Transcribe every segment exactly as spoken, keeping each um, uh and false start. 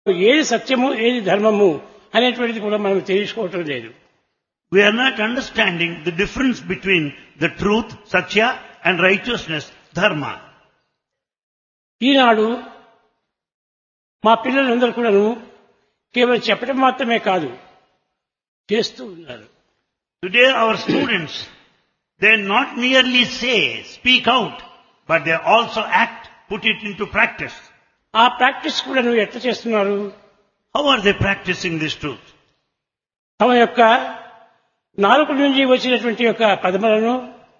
ఏది సత్యము ఏది ధర్మము అనేటువంటిది కూడా మనం తెలుసుకోవటం లేదు. We are not understanding the difference between the truth, satya, and righteousness, dharma. ఈనాడు మా పిల్లలందరూ కూడాను కేవలం చెప్పడం మాత్రమే కాదు చేస్తూ ఉన్నారు. Today our students, they not merely say, speak out, but they also act, put it into practice. ఆ ప్రాక్టీస్ కూడా నువ్వు ఎట్లా చేస్తున్నారు? How are they practicing this truth? తమ యొక్క నాలుక నుంచి వచ్చినటువంటి యొక్క పదములను,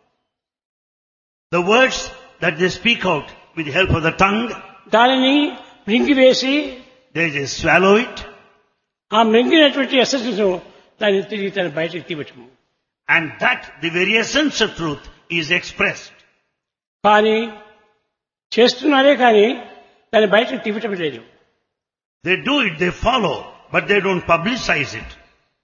The words that they speak out with the help of the tongue, దానిని మృంగివేసి they just swallow it, ఆ మృంగినటువంటి ఎసెన్స్ దాన్ని తిరిగి తన బయటకు తీయటము. and that the very essence of truth is expressed. కానీ చేస్తున్నారే కానీ దాన్ని బయటకు తీయటం లేదు. They do it, they follow, but they don't publicize it.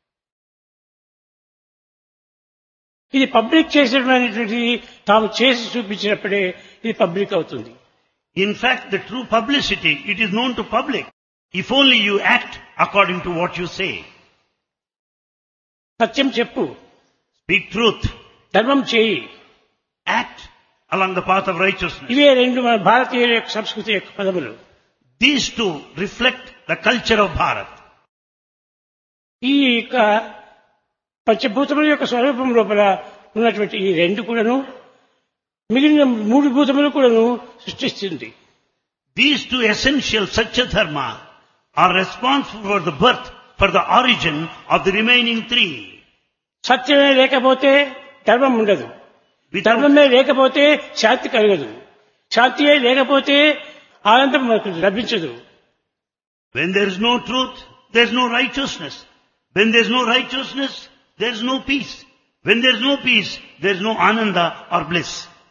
ఇది పబ్లిక్ చేసేటువంటిది తాము చేసి చూపించినప్పుడే ఇది పబ్లిక్ అవుతుంది. In fact, the true publicity, it is known to public, if only you act according to what you say. సత్యం చెప్పు, Speak truth, ధర్మం చేయి, act along the path of righteousness. ఇవే రెండు మన భారతీయుల యొక్క సంస్కృతి యొక్క పదములు. These two reflect the culture of Bharat. ఈ యొక్క పంచభూతముల యొక్క స్వరూపం లోపల ఉన్నటువంటి ఈ రెండు కూడాను మిగిలిన మూడు భూతములు కూడాను సృష్టిస్తుంది. These two essential Satya Dharma are responsible for the birth, for the origin of the remaining three. సత్యమే లేకపోతే ధర్మం ఉండదు, ధర్మమే లేకపోతే శాంతి కలగదు, శాంతియే లేకపోతే ఆనందం మనకు లభించదు. When there is no truth, there is no righteousness. When there is no righteousness, there is no peace. When there is no peace, there is no ananda or bliss.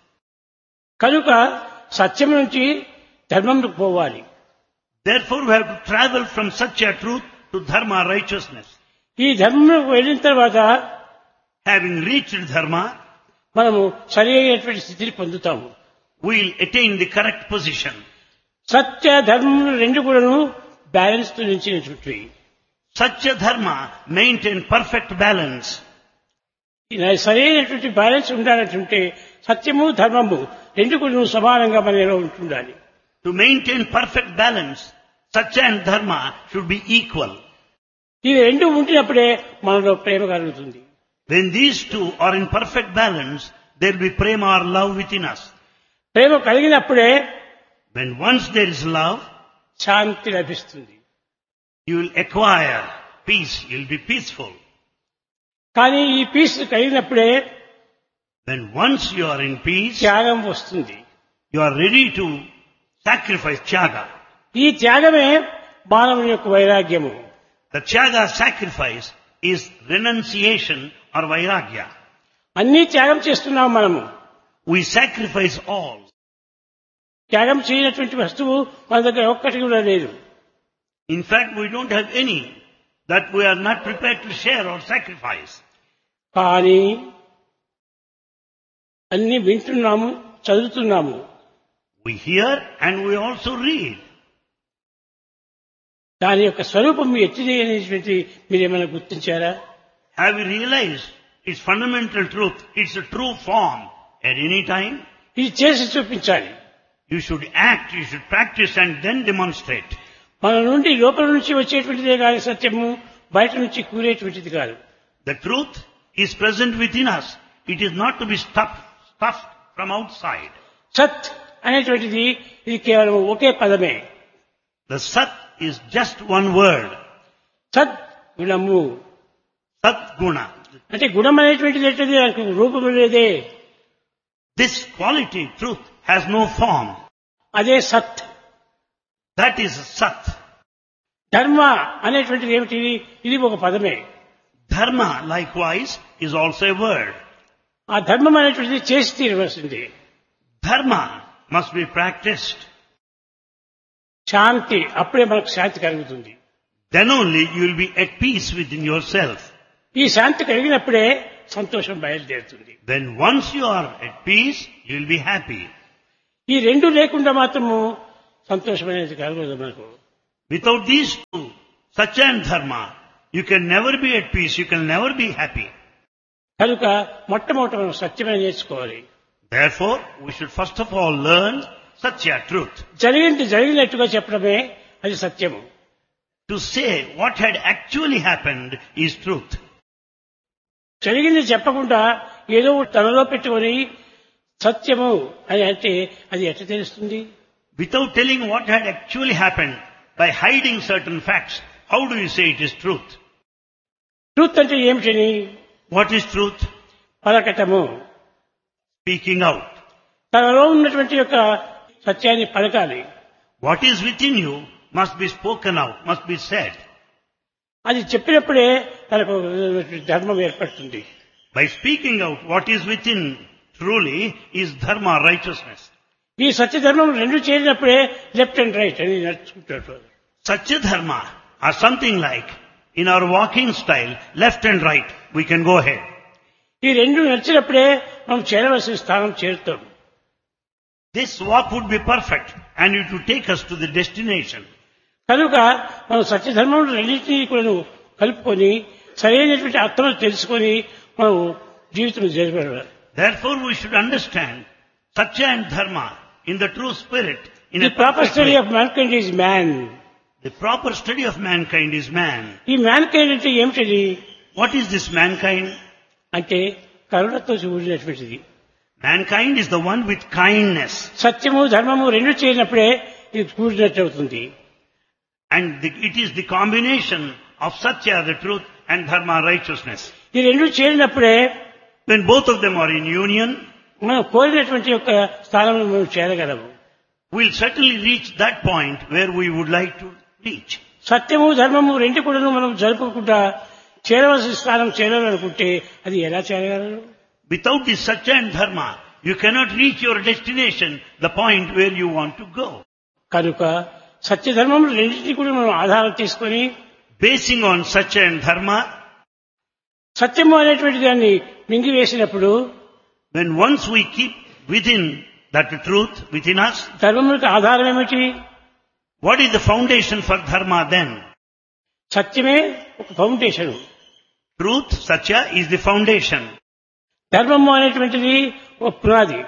కనుక సత్యం నుంచి ధర్మంకు పోవాలి. Therefore, we have to travel from Satya, truth, to Dharma, righteousness. ఈ ధర్మంలోకి వెళ్ళిన తర్వాత Having reached Dharma, మనము సరి అయినటువంటి స్థితిని పొందుతాము. we will attain the correct position. సత్య ధర్మములు రెండు కూడాను బ్యాలెన్స్ తో నిలిచినటువంటివి. Satya Dharma maintain perfect balance. ఇలా సరైనటువంటి బ్యాలెన్స్ ఉండాలంటే సత్యము ధర్మము రెండు కూడా సమానంగా మనలో ఉంటుండాలి. To maintain perfect balance, Satya and Dharma should be equal. ఇవి రెండు ఉంటున్నప్పుడే మనలో ప్రేమ కలుగుతుంది. When these two are in perfect balance, there will be prema or love within us. Prema కలిగినప్పుడే When once there is love, శాంతి లభిస్తుంది. you will acquire peace, you will be peaceful. కానీ ఈ piece కలిగినప్పుడే When once you are in peace, త్యాగం వస్తుంది. you are ready to sacrifice tyaga. ఈ త్యాగమే మానవుని యొక్క వైరాగ్యము. The tyaga sacrifice is renunciation or vairagya. అన్నీ త్యాగం చేస్తున్నాం మనము. We sacrifice all. త్యాగం చేయనటువంటి వస్తువు మన దగ్గర ఒక్కటి కూడా లేదు. In fact, we don't have any that we are not prepared to share or sacrifice. కానీ అన్ని వింటున్నాము, చదువుతున్నాము. We hear and we also read. దాని యొక్క స్వరూపం ఎట్టిది అనేటువంటి మీరేమైనా గుర్తించారా? Have you realized its fundamental truth, its a true form at any time? ఇది చేసి చూపించాలి. You should act, you should practice and then demonstrate. మన నుండి లోపల నుంచి వచ్చేటువంటిదే కాదు సత్యము, బయట నుంచి కూరేటువంటిది కాదు. The truth is present within us. It is not to be stuffed, stuffed from outside. సత్ అనేటువంటిది ఇది కేవలం ఒకే పదమే. The Sat is just one word. సత్ గుణము Sat Guna. అంటే గుణం అనేటువంటిది ఏంటది? దానికి రూపము లేదే. This quality, truth, has no form. అదే సత్. That is Sat. ధర్మ అనేటువంటిది ఏమిటి? ఇది ఒక పదమే. Dharma, likewise, is also a word. ఆ ధర్మం అనేటువంటిది చేసి తీరవలసింది. Dharma must be practiced. శాంతి, అప్పుడే మనకు శాంతి కలుగుతుంది. Then only you will be at peace within yourself. ఈ శాంతి కలిగినప్పుడే సంతోషం బయలుదేరుతుంది. Then once you are at peace, you will be happy. ఈ రెండు లేకుండా మాత్రము సంతోషం అనేది కలగదు మనకు. Without these two, Satya and Dharma, you can never be at peace, you can never be happy. కనుక మొట్టమొదట మనం సత్యమే నేర్చుకోవాలి. Therefore, we should first of all learn Satya, truth. జరిగింది జరిగినట్టుగా చెప్పడమే అది సత్యము. To say what had actually happened is truth. జరిగింది చెప్పకుండా ఏదో తనలో పెట్టుకొని సత్యము అని అంటే అది ఎట్లా తెలుస్తుంది? Without telling what had actually happened, by hiding certain facts, how do you say it is truth? Truth అంటే ఏమిటని? What is truth? పలకటము. Speaking out. తనలో ఉన్నటువంటి యొక్క సత్యాన్ని పలకాలి. What is within you must be spoken out, must be said. అది చెప్పినప్పుడే తనకు ధర్మం ఏర్పడుతుంది. By speaking out what is within truly is dharma, righteousness. ఈ సత్య ధర్మం రెండు చేరినప్పుడే లెఫ్ట్ అండ్ రైట్ అని నడుచుకుంటారు. Satya dharma are something like, in our walking style, left and right, we can go ahead. ఈ రెండు నడిచినప్పుడే మనం చేరవలసిన స్థానం చేరుతాం. This walk would be perfect and it would take us to the destination. కనుక మనం సత్య ధర్మం రెండింటినీ కూడా కలుపుకొని సరైనటువంటి అర్థం తెలుసుకొని మనం జీవితం జరపాలి. Therefore we should understand Satya and Dharma in the true spirit. In The a proper perfect study way. of mankind is man. The proper study of mankind is man. ఈ mankind అంటే ఏమిటది? What is this mankind? అంటే కరుణతో కూడినటువంటిది. Mankind is the one with kindness. సత్యము ధర్మము రెండు చేరినప్పుడే ఇది కూడినట్టు అవుతుంది. And the, it is the combination of Satya, the truth, and Dharma, righteousness. ఈ రెండు చేరినప్పుడే When both of them are in union, మనం కోరినటువంటి యొక్క స్థానంలో మనం చేరగలము. we'll certainly reach that point where we would like to reach. సత్యము ధర్మము రెండు కూడా మనం జరుపుకుంటా చేరవలసిన స్థానం చేరాలనుకుంటే అది ఎలా చేరగలరు? Without this Satya and Dharma, you cannot reach your destination, the point where you want to go. కనుక సత్య ధర్మములు రెండింటినీ కూడా మనం ఆధారం తీసుకొని Basing on Satya and Dharma, సత్యము అనేటువంటి దాన్ని మింగివేసినప్పుడు when once we keep within that truth within us, ధర్మములకు ఆధారం ఏమిటి? what is the foundation for Dharma then? సత్యమే ఒక foundation. Truth, Satya, is the foundation. ధర్మము అనేటువంటిది ఒక పునాది.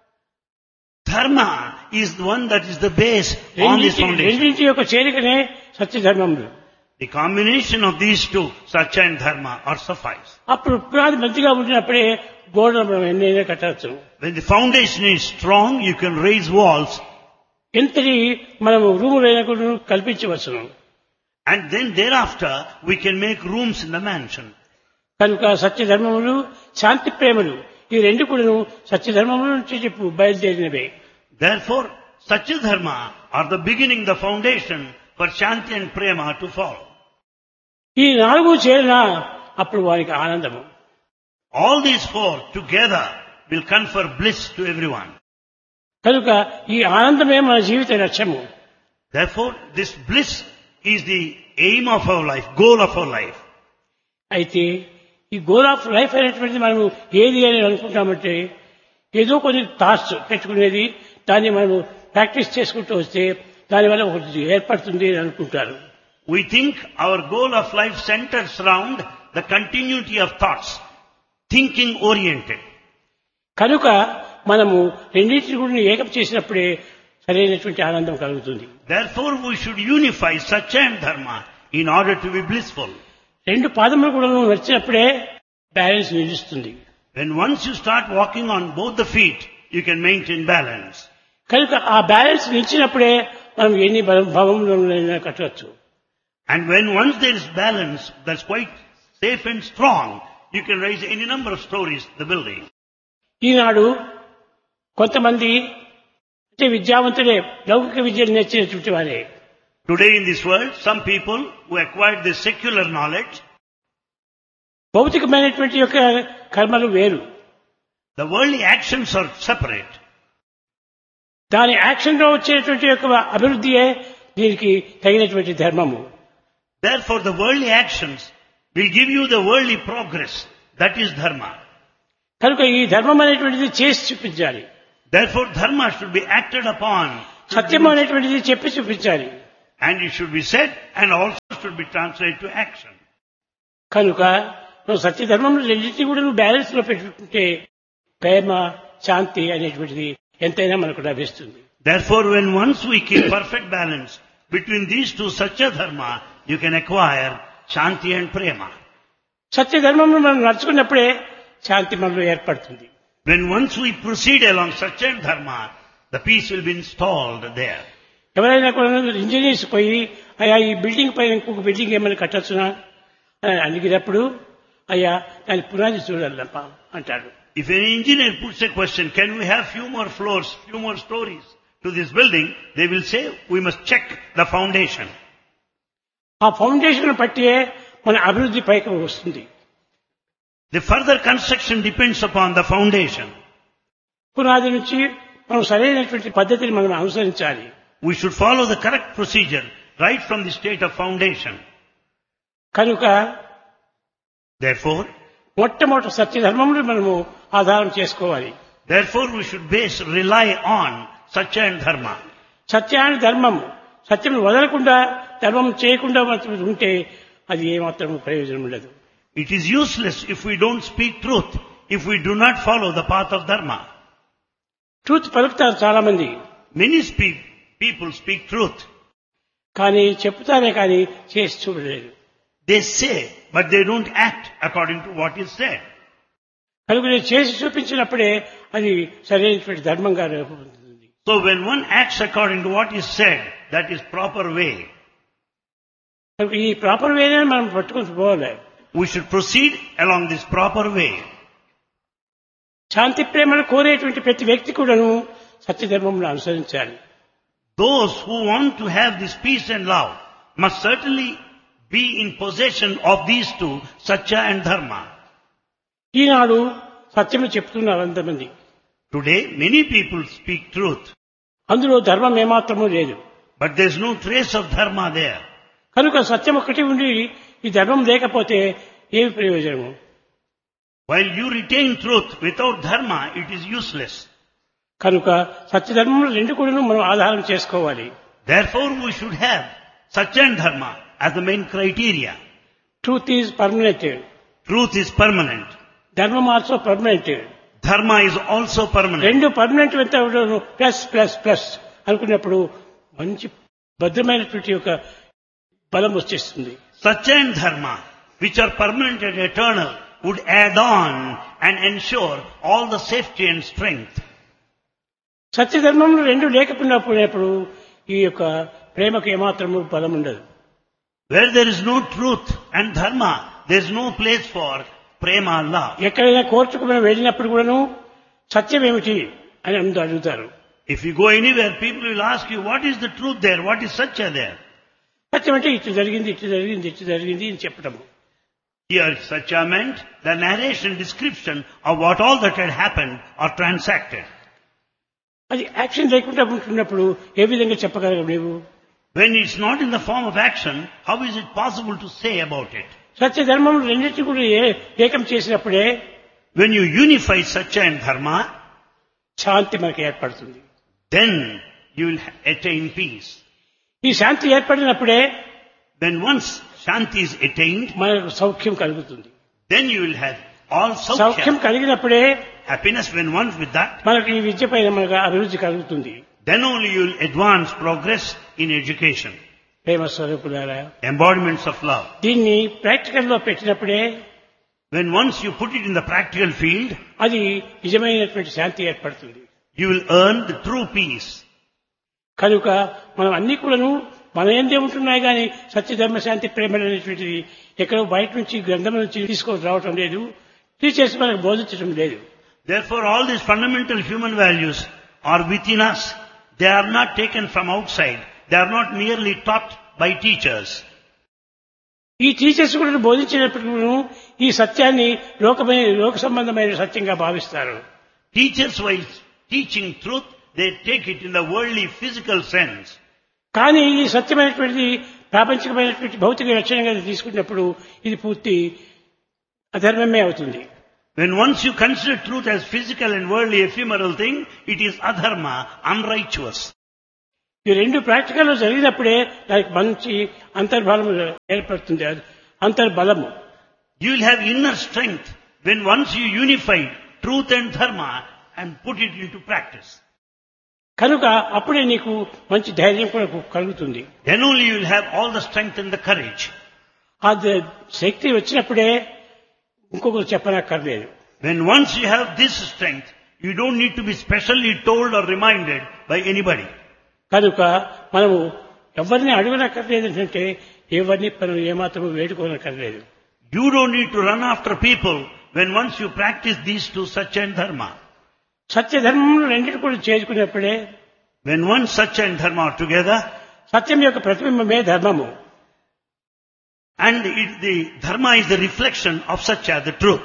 Dharma is the one that is the base on this రెండింటి foundation. రెండింటి యొక్క చేరికనే సత్య ధర్మములు. The combination of these two, Satya and Dharma, are suffice. అప్పుడు పునాది మంచిగా ఉండినప్పుడే గోడలు మనం ఎన్నైనా కట్టవచ్చు. When the foundation is strong, you can raise walls, ఎంతటి మనము రూములైనా కూడా కల్పించవచ్చును. and then thereafter we can make rooms in the mansion. కనుక సత్య ధర్మములు శాంతి ప్రేమలు ఈ రెండు కూడా సత్య ధర్మముల నుంచి చెప్పు బయలుదేరినవే. Therefore, Satya Dharma are the beginning, the foundation for Shanti and Prema to follow. ఈ నాలుగు చేరినా అప్పుడు వారికి ఆనందము. All these four together will confer bliss to everyone. కనుక ఈ ఆనందమే మన జీవిత లక్ష్యము. Therefore, this bliss is the aim of our life, goal of our life. అయితే ఈ గోల్ ఆఫ్ లైఫ్ అనేటువంటిది మనము ఏది అని అనుకుంటామంటే ఏదో కొన్ని థాట్స్ పెట్టుకునేది దాన్ని మనము ప్రాక్టీస్ చేసుకుంటూ వస్తే దానివల్ల ఒకటి ఏర్పడుతుంది అని అనుకుంటారు. We think our goal of life centers around the continuity of thoughts, thinking oriented. కనుక మనము రెండింటిని కూడా ఏకం చేసినప్పుడే సరైనటువంటి ఆనందం కలుగుతుంది. Therefore, we should unify Satya and Dharma in order to be blissful. రెండు పాదములు కూడా నడిచినప్పుడే బ్యాలెన్స్ నిలుస్తుంది. When once you start walking on both the feet, you can maintain balance. కనుక ఆ బ్యాలెన్స్ నిలిచినప్పుడే మనం ఎన్ని భవములైనా కట్టవచ్చు. And when once there is balance, that's quite safe and strong, you can raise any number of stories, the building. ఈనాడు కొంతమంది అంటే విద్యావంతులే లౌకిక విద్యను నేర్చినటువంటి వారే. Today in this world, some people who acquired this secular knowledge, భౌతికమైనటువంటి యొక్క కర్మలు వేరు. the worldly actions are separate. దాని యాక్షన్ లో వచ్చేటువంటి యొక్క అభివృద్ధియే దీనికి తగినటువంటి ధర్మము. Therefore, the worldly actions will give you the worldly progress. That is dharma. కనుక ఈ ధర్మం అనేటువంటిది చేసి చూపించాలి. Therefore, dharma should be acted upon. సత్యం అనేటువంటిది చెప్పి చూపించాలి. And it should be said and also should be translated to action. కనుక నువ్వు సత్యధర్మంలో రెండింటినీ కూడా నువ్వు బ్యాలెన్స్ లో పెట్టుకుంటే ప్రేమ శాంతి అనేటువంటిది ఎంతైనా మనకు లభిస్తుంది. Therefore, when once we keep perfect balance between these two Satya Dharma, you can acquire Shanti and Prema. సత్యధర్మంలో మనం నడుచుకున్నప్పుడే శాంతి మనలో ఏర్పడుతుంది. When once we proceed along Satya Dharma, the peace will be installed there. ఎవరైనా కూడా engineers పోయి అయ్యా ఈ building పైన ఇంకొక బిల్డింగ్ ఏమైనా కట్టొచ్చునా అని అడిగినప్పుడు అయ్యా దాని పునాది చూడాలప్ప అంటాడు. If an engineer puts a question, can we have few more floors, few more stories to this building, they will say, we must check the foundation. ఆ ఫౌండేషన్ బట్టియే మన అభివృద్ధి పైకి వస్తుంది. The further construction depends upon the foundation. పునాది నుంచి మనం సరైనటువంటి పద్ధతిని మనం అనుసరించాలి. We should follow the correct procedure right from the state of foundation. కనుక Therefore, మొట్టమొదటి సత్యధర్మంలో మనము ఆధారం చేసుకోవాలి. therefore we should base, rely on Satya and Dharma. సత్యాన్ని ధర్మము సత్యం వదలకుండా ధర్మం చేయకుండా ఉంటే అది ఏమాత్రం ప్రయోజనం ఉండదు. It is useless if we don't speak truth, if we do not follow the path of Dharma. Truth పలుకుతారు చాలా మంది, Many speak, people speak truth. కానీ చెప్తారే కానీ చేసి చూడలేదు. They say, but they don't act according to what is said. కనుక నేను చేసి చూపించినప్పుడే అది సరైనటువంటి ధర్మంగా రూపొందుతుంది. So when one acts according to what is said, that is proper way. కనుక ఈ ప్రాపర్ వేనే మనం పట్టుకుని పోవాలి. We should proceed along this proper way. శాంతి ప్రేమను కోరేటువంటి ప్రతి వ్యక్తి కూడాను సత్యధర్మంలో అనుసరించాలి. Those who want to have this peace and love must certainly be in possession of these two, Satya and Dharma. ఈనాడు సత్యము చెప్తున్నారు అంతమంది. Today, many people speak truth, అందులో ధర్మం ఏమాత్రమూ లేదు. but there is no trace of Dharma there. కనుక సత్యం ఒకటి ఉండి ఈ ధర్మం లేకపోతే ఏమి ప్రయోజనము? While you retain truth without Dharma, it is useless. కనుక సత్యధర్మంలో రెండు కూడా మనం ఆధారం చేసుకోవాలి. Therefore, we should have Satya and Dharma as the main criteria. Truth is permanent, Truth is permanent. ధర్మం also permanent. Dharma is also permanent. రెండు permanent ఎంత plus plus plus అనుకున్నప్పుడు మంచి భద్రమైనటువంటి ఒక బలం వచ్చేస్తుంది. Satya and Dharma, which are permanent and eternal, would add on and ensure all the safety and strength. సత్యధర్మంలో రెండు లేకపోయినప్పుడు ఈ యొక్క ప్రేమకు ఏమాత్రము బలం ఉండదు. Where there is no truth and Dharma, there is no place for prema, love. ఎక్కడైనా కోర్టుకు మనం వెళ్ళినప్పుడు కూడాను సత్యం ఏమిటి అని అందరూ అడుగుతారు. If you go anywhere, people will ask you, what is the truth there? What is Satya there? సత్యం అంటే ఇటు జరిగింది ఇటు జరిగింది ఇటు జరిగింది అని చెప్పటము. Here, Satya meant the narration, description of what all that had happened or transacted. అది action లేకుండా ఉంటున్నప్పుడు ఏ విధంగా చెప్పగలవు నీవు? When it's not in the form of action, how is it possible to say about it? Satyadharmam రెండింటినీ కూడా ఏ- ఏకం చేసినప్పుడే When you unify Satya and Dharma, శాంతి మనకి ఏర్పడుతుంది. then you will attain peace. ఈ శాంతి ఏర్పడినప్పుడే When once Shanti is attained, మనకు సౌఖ్యం కలుగుతుంది. then you will have all Soukhyam Saukya. కలిగినప్పుడే Happiness when once with that, మనకు ఈ విద్య పైన మనకు అభివృద్ధి కలుగుతుంది. then only you will advance, progress in education. ప్రేమ స్వరూపులారా, Embodiments of love. దీన్ని ప్రాక్టికల్ లో పెట్టినప్పుడే When once you put it in the practical field, అది నిజమైనటువంటి శాంతి ఏర్పడుతుంది. you will earn the true peace. కనుక మనం అన్ని కూడాను మన ఏందే ఉంటున్నాయి కానీ సత్యధర్మ శాంతి ప్రేమ అనేటువంటిది ఎక్కడో బయట నుంచి గ్రంథం నుంచి తీసుకొని రావటం లేదు, టీచర్స్ మనకు బోధించడం లేదు. Therefore, all these fundamental human values are within us. They are not taken from outside. They are not merely taught by teachers. ఈ టీచర్స్ కూడా బోధించినప్పుడు ఈ సత్యాన్ని లోకమైన లోక సంబంధమైన సత్యంగా భావిస్తారు. Teachers, while teaching truth, they take it in the worldly, physical sense. కానీ ఈ సత్యమైనటువంటి ప్రాపంచికమైనటువంటి భౌతిక లక్షణంగా తీసుకున్నప్పుడు ఇది పూర్తి అధర్మమే అవుతుంది. When once you consider truth as physical and worldly, ephemeral thing, it is adharma, unrighteous. ఈ రెండు ప్రాక్టికల్ జరిగినప్పుడే దానికి మంచి అంతర్బలం ఏర్పడుతుంది. అది అంతర్బలము. You will have inner strength when once you unify truth and dharma and put it into practice. కనుక అప్పుడే నీకు మంచి ధైర్యం కూడా కలుగుతుంది. Then only you will have all the strength and the courage. ఆ శక్తి వచ్చినప్పుడే ఇంకొకరు చెప్పనక్కర్లేదు. When once you have this strength, you don't need to be specially told or reminded by anybody. కనుక మనము ఎవరిని అడగనక్కర్లేదు అంటే ఎవరిని మనం ఏమాత్రం వేడుకోనక్కర్లేదు. You don't need to run after people when once you practice these two, Satya and Dharma. సత్య ధర్మములు రెండింటి కూడా చేరుకున్నప్పుడే When once Satya and Dharma are together, సత్యం యొక్క ప్రతిబింబమే ధర్మము. and it, the Dharma is the reflection of Satya, the truth.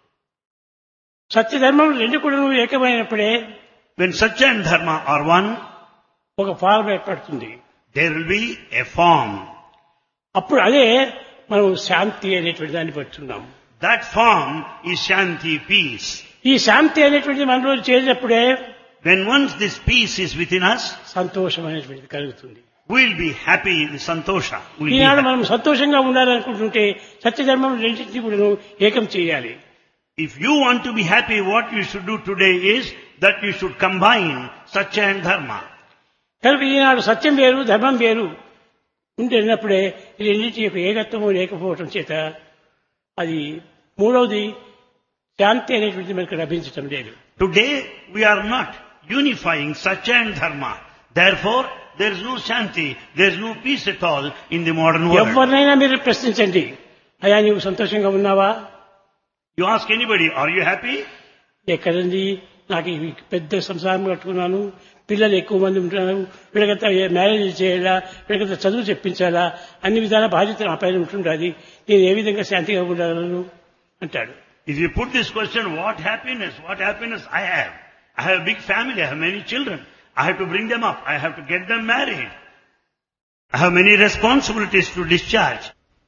సత్య ధర్మములు రెండు కూడా ఏకమైనప్పుడే When Satya and Dharma are one, ఒక form ఏర్పడుతుంది. there will be a form. అప్పుడు అదే మనం శాంతి అనేటువంటి దాన్ని పడుతున్నాం. That form is Shanti, peace. ఈ శాంతి అనేటువంటిది మనలో చేరినప్పుడే When once this peace is within us, సంతోషం అనేటువంటిది కలుగుతుంది. we will be happy, the Santosha. We'll be Eenadu happy. మనం సంతోషంగా ఉండాలనుకుంటుంటే సత్యధర్మం రెండింటినీ కూడా ఏకం చేయాలి. If you want to be happy, what you should do today is that you should combine Satya and Dharma. కనుక ఈనాడు సత్యం వేరు ధర్మం వేరు ఉంటున్నప్పుడే ఈ రెండింటి యొక్క ఏకత్వము లేకపోవటం చేత అది మూడవది శాంతి అనేటువంటిది మనకు లభించటం లేదు. Today we are not unifying Satya and Dharma. Therefore, there is no Shanti, there is no peace at all in the modern world. ఎవరినైనా మీరు ప్రశ్నించండి, అయ్యా నీవు సంతోషంగా ఉన్నావా? You ask anybody, are you happy? ఎక్కడండి, నాకు ఈ పెద్ద సంసారం కట్టుకున్నాను, పిల్లలు ఎక్కువ మంది ఉంటున్నారు, వీళ్ళకంతా మ్యారేజ్ చేయాలా, వీళ్ళకంతా చదువు చెప్పించాలా, అన్ని విధాల బాధ్యత నా పైన ఉంటుండాలి, నేను ఏ విధంగా శాంతిగా ఉండగలను అంటాడు. If you put this question, what happiness, what happiness I have? I have a big family, I have many children. I have to bring them up, I have to get them married. I have many responsibilities to discharge.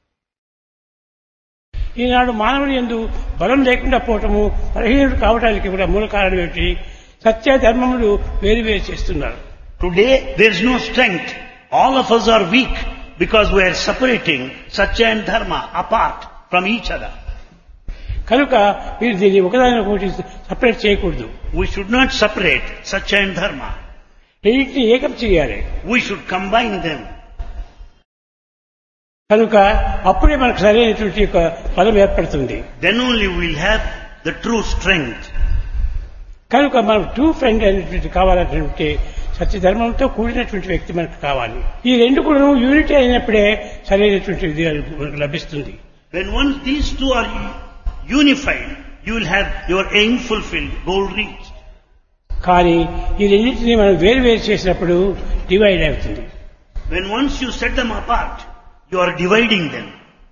ఈనాడు మానవుని యందు బలం లేకుండా పోవటము, బలహీనుడు కావడానికి కూడా మూల కారణం ఏమిటి? సత్య ధర్మములు వేరు వేరు చేస్తున్నారు. Today there is no strength. All of us are weak because we are separating Satya and Dharma apart from each other. కనుక మీరు దీన్ని ఒకదాని ఒకటి సపరేట్ చేయకూడదు. We should not separate Satya and Dharma. రెండింటిని ఏకం చేయాలి. We should combine them. కనుక అప్పుడే మనకు సరైనటువంటి యొక్క ఫలం ఏర్పడుతుంది. Then only we will have the true strength. కనుక మనం ట్రూ ఫ్రెండ్ అనేటువంటి కావాలంటే సత్యధర్మంతో కూడినటువంటి వ్యక్తి మనకు కావాలి. ఈ రెండు కూడా యూనిటీ అయినప్పుడే సరైనటువంటి విజయాలు మనకు లభిస్తుంది. When once these two are unified, you will have your aim fulfilled, goal reached. కానీ ఈ రెండింటినీ మనం వేరు వేరు చేసినప్పుడు డివైడ్ అవుతుంది. When once you set them apart, you are dividing them.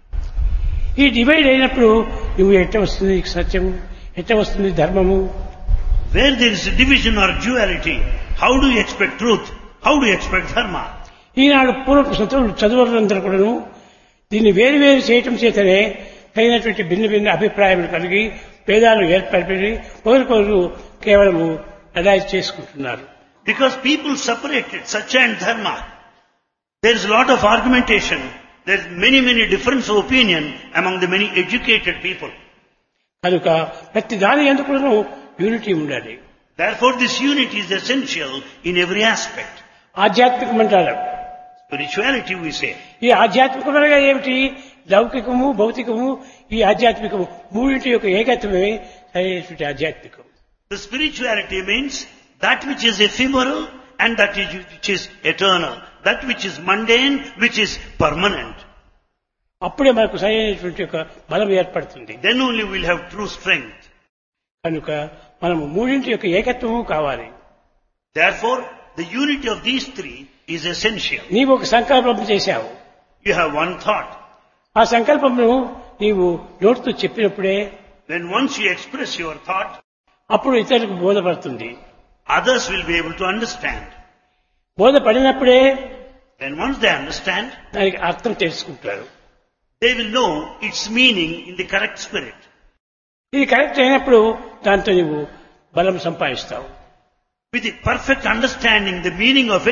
ఈ డివైడ్ అయినప్పుడు నువ్వు ఎట్ట వస్తుంది సత్యము, ఎట్ట వస్తుంది ధర్మము? Where there is a division or duality, how do you expect truth? How do you expect dharma? ఈనాడు పూర్వ చదువులందరూ కూడాను దీన్ని వేరు వేరు చేయటం చేతనే తగినటువంటి భిన్న భిన్న అభిప్రాయాలు కలిగి భేదాలు ఏర్పడి ఒకరికొకరు కేవలము అడాయిజ్ చేసుకుంటున్నారు. Because people separated Satya and Dharma, there is a lot of argumentation, there is many many difference of opinion among the many educated people. కనుక ప్రతి దాని యందు కూడాను యూనిటీ ఉండాలి. Therefore this unity is essential in every aspect. ఆధ్యాత్మికం అంటారు. Spirituality we say. ఈ ఆధ్యాత్మికమనగా ఏమిటి? లౌకికము భౌతికము ఈ ఆధ్యాత్మికము మూడింటి యొక్క ఏకత్వమే సరైనటువంటి ఆధ్యాత్మికం. The spirituality means that which is ephemeral and that which is eternal, that which is mundane, which is permanent. అప్పుడే మనకు సరైనటువంటి యొక్క బలం ఏర్పడుతుంది. Then only we'll have true strength. కనుక మనము మూడింటి యొక్క ఏకత్వము కావాలి. Therefore the unity of these three is essential. నీవు ఒక సంకల్పం చేశావు. You have one thought. ఆ సంకల్పమును నీవు నోటితో చెప్పినప్పుడే When once you express your thought, అప్పుడు ఇతరులకు బోధపడుతుంది. others will be able to understand. బోధపడినప్పుడే When once they understand, దానికి అర్థం తెలుసుకుంటారు. they will know its meaning in the correct spirit. ఇది కరెక్ట్ అయినప్పుడు దాంతో నీవు బలం సంపాదిస్తావు. With the perfect understanding, the meaning of it,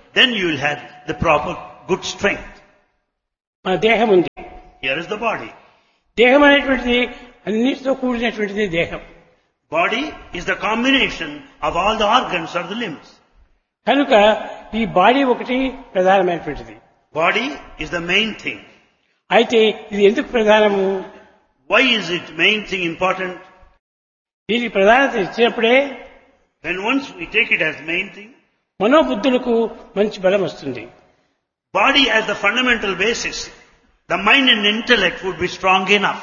then you will have the proper good strength. మన దేహం ఉంది. Here is the body. దేహం అనేటువంటిది అన్నిటితో కూడినటువంటిది దేహం. Body is the combination of all the organs or the limbs. కనుక ఈ body ఒకటి ప్రధానమైనటువంటిది. Body is the main thing. అయితే ఇది ఎందుకు ప్రధానము? Why is it main thing important? దీనికి ప్రధానత ఇచ్చినప్పుడే When once we take it as main thing, మనోబుద్ధులకు మంచి బలం వస్తుంది. body as the fundamental basis, the mind and intellect would be strong enough.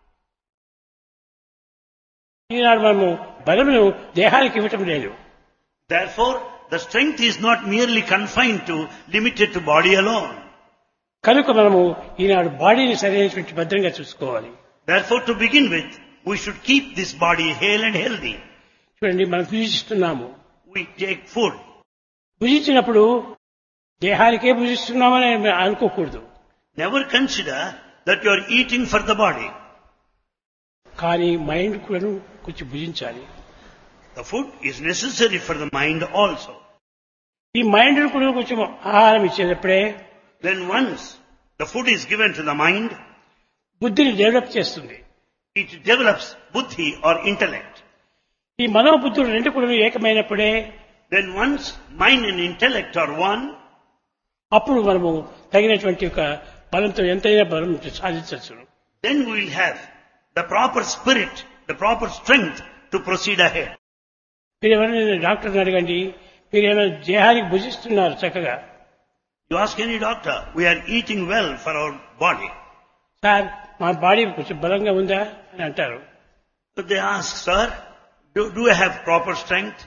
ఈనాడు మనము బలమును దేహానికి ఇవ్వటం లేదు. Therefore, the strength is not merely confined to, limited to body alone. కనుక మనము ఈనాడు బాడీని సరైనటువంటి భద్రంగా చూసుకోవాలి. Therefore, to begin with, we should keep this body hale and healthy. చూడండి, మనం భుజిస్తున్నాము. We take food. భుజించినప్పుడు దేహానికే భుజిస్తున్నామని అనుకోకూడదు. Never consider that you are eating for the body. కానీ మైండ్ కూడా కొంచెం భుజించాలి. The food is necessary for the mind also. ఈ mind కూడా కొంచెం ఆహారం ఇచ్చేటప్పుడే Then once the food is given to the mind, బుద్ధిని develop చేస్తుంది. it develops buddhi or intellect. ఈ మనోబుద్ధులు రెండు కూడా ఏకమైనప్పుడే Then once mind and intellect are one, అప్పుడు మనము తగినటువంటి ఒక బలంతో ఎంతైనా బలం సాధించవచ్చు. then we will have the proper spirit, the proper strength to proceed ahead. మీరు ఎవరైనా డాక్టర్ని అడగండి, మీరు ఏమైనా దేహానికి భుజిస్తున్నారు చక్కగా. You ask any doctor, we are eating well for our body. Sir మా బాడీ కొంచెం బలంగా ఉందా అని అంటారు. But they ask, sir, do, do I have proper strength?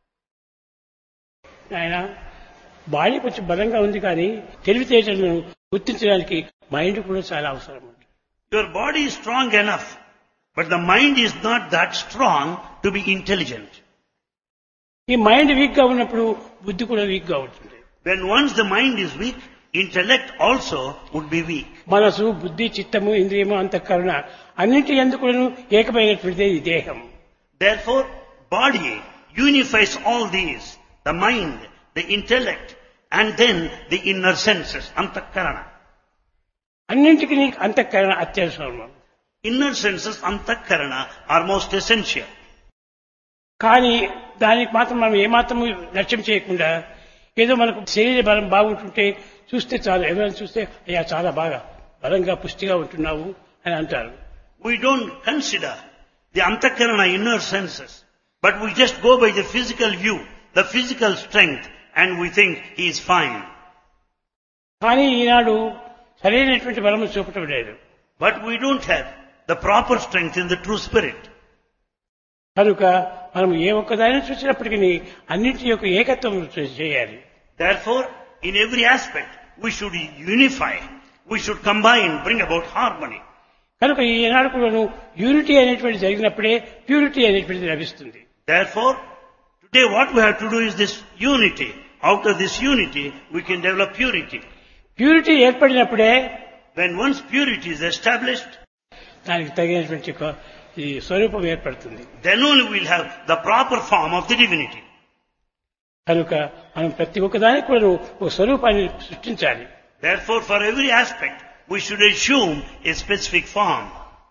ఆయన బాడీ కొంచెం బలంగా ఉంది కానీ తెలివితేటలను గుర్తించడానికి మైండ్ కూడా చాలా అవసరం. Your body is strong enough, but the mind is not that strong to be intelligent. ఈ మైండ్ వీక్ గా ఉన్నప్పుడు బుద్ధి కూడా వీక్ గా ఉంటుంది. When once the mind is weak, intellect also would be weak. మనసు, బుద్ధి, చిత్తము, ఇంద్రియము, అంతఃకరణ అన్నింటి యందు కూడా ఏకమైనటువంటిదే ఈ దేహం. Therefore, body unifies all these, the mind, the intellect, and then the inner senses, antakarana. అన్నింటికి అంతఃకరణ అత్యవసరం. Inner senses, antakarana, are most essential. కానీ దానికి మాత్రం మనం ఏమాత్రం లక్ష్యం చేయకుండా ఏదో మనకు శరీర బలం బాగుంటుంటే చూస్తే చాలు, ఎవరైనా చూస్తే అయ్యా చాలా బాగా బలంగా పుష్టిగా ఉంటున్నావు అని అంటారు. We don't consider the antakarana inner senses, but we just go by the physical view, the physical strength, and we think he is fine. కానీ ఈనాడు సరైనటువంటి బలము చూపటం లేదు. But we don't have the proper strength in the true spirit. కనుక మనం ఏ ఒక్కదాన్ని చూసినప్పటికీ అన్నింటి యొక్క ఏకత్వం చేయాలి. Therefore, in every aspect, we should unify, we should combine, bring about harmony. కనుక ఈనాడు కూడా యూనిటీ అనేటువంటి జరిగినప్పుడే ప్యూరిటీ అనేటువంటిది లభిస్తుంది. Therefore, today what we have to do is this unity. Out of this unity, we can develop purity. Purity ఏర్పడినప్పుడే When once purity is established, దానికి తగినటువంటి ఒక ఈ స్వరూపం ఏర్పడుతుంది. then only we will have the proper form of the divinity. కనుక మనం ప్రతి ఒక్కదానికి కూడా ఒక స్వరూపాన్ని సృష్టించాలి. Therefore, for every aspect, we should assume a specific form.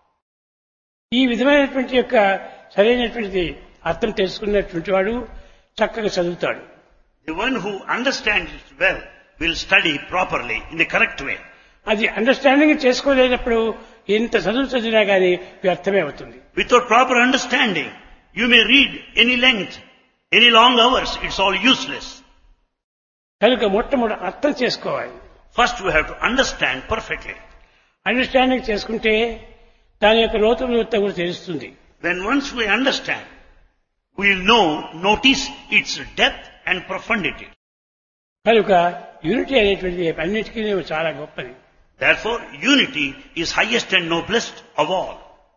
ఈ విధమైనటువంటి యొక్క సరైనటువంటి అర్థం తెలుసుకున్నటువంటి వాడు చక్కగా చదువుతాడు. The one who understands it well will study properly in the correct way. అది అండర్స్టాండింగ్ చేసుకోలేనప్పుడు ఎంత చదువు చదివినా కానీ వ్యర్థమే అవుతుంది. Without proper understanding, you may read any length, any long hours, it's all useless. కనుక మొట్టమొదటి అర్థం చేసుకోవాలి. First we have to understand perfectly. Understanding చేసుకుంటే దాని యొక్క లోతులు కూడా తెలుస్తుంది. When once we understand, we will know, notice its depth and profundity. కనుక యూనిటీ అనేటువంటిది అన్నిటికీ చాలా గొప్పది. Therefore, unity is highest and noblest of all.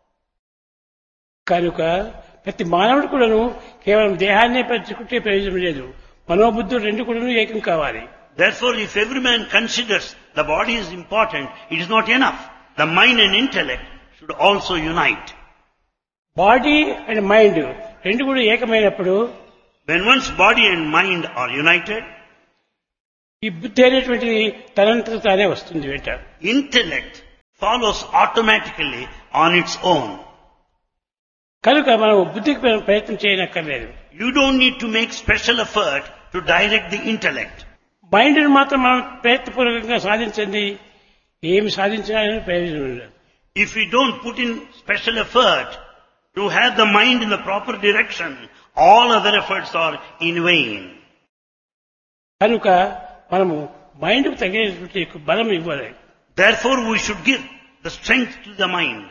కనుక ప్రతి మానవుడు కూడాను కేవలం దేహాన్నే పెంచుకుంటే ప్రయోజనం లేదు. మనోబుద్ధులు రెండు కూడాను ఏకం కావాలి. Therefore, if every man considers the body is important, it is not enough. The mind and intellect should also unite. Body and mind రెండు కూడా ఏకమైనప్పుడు When one's body and mind are united, ఈ బుద్ధి అనేటువంటిది తనంతట తానే వస్తుంది వెంట. Intellect follows automatically on its own. కనుక మనం బుద్ధికి ప్రయత్నం చేయనక్కర్లేదు. You don't need to make special effort to direct the intellect. మైండ్ని మాత్రం మనం ప్రయత్నపూర్వకంగా సాధించండి, ఏమి సాధించినా ప్రయోజనం ఉండదు. If we don't put in special effort to have the mind in the proper direction, all other efforts are in vain. కనుక మనము మైండ్కు తగినటువంటి బలం ఇవ్వాలి. Therefore we should give the strength to the mind.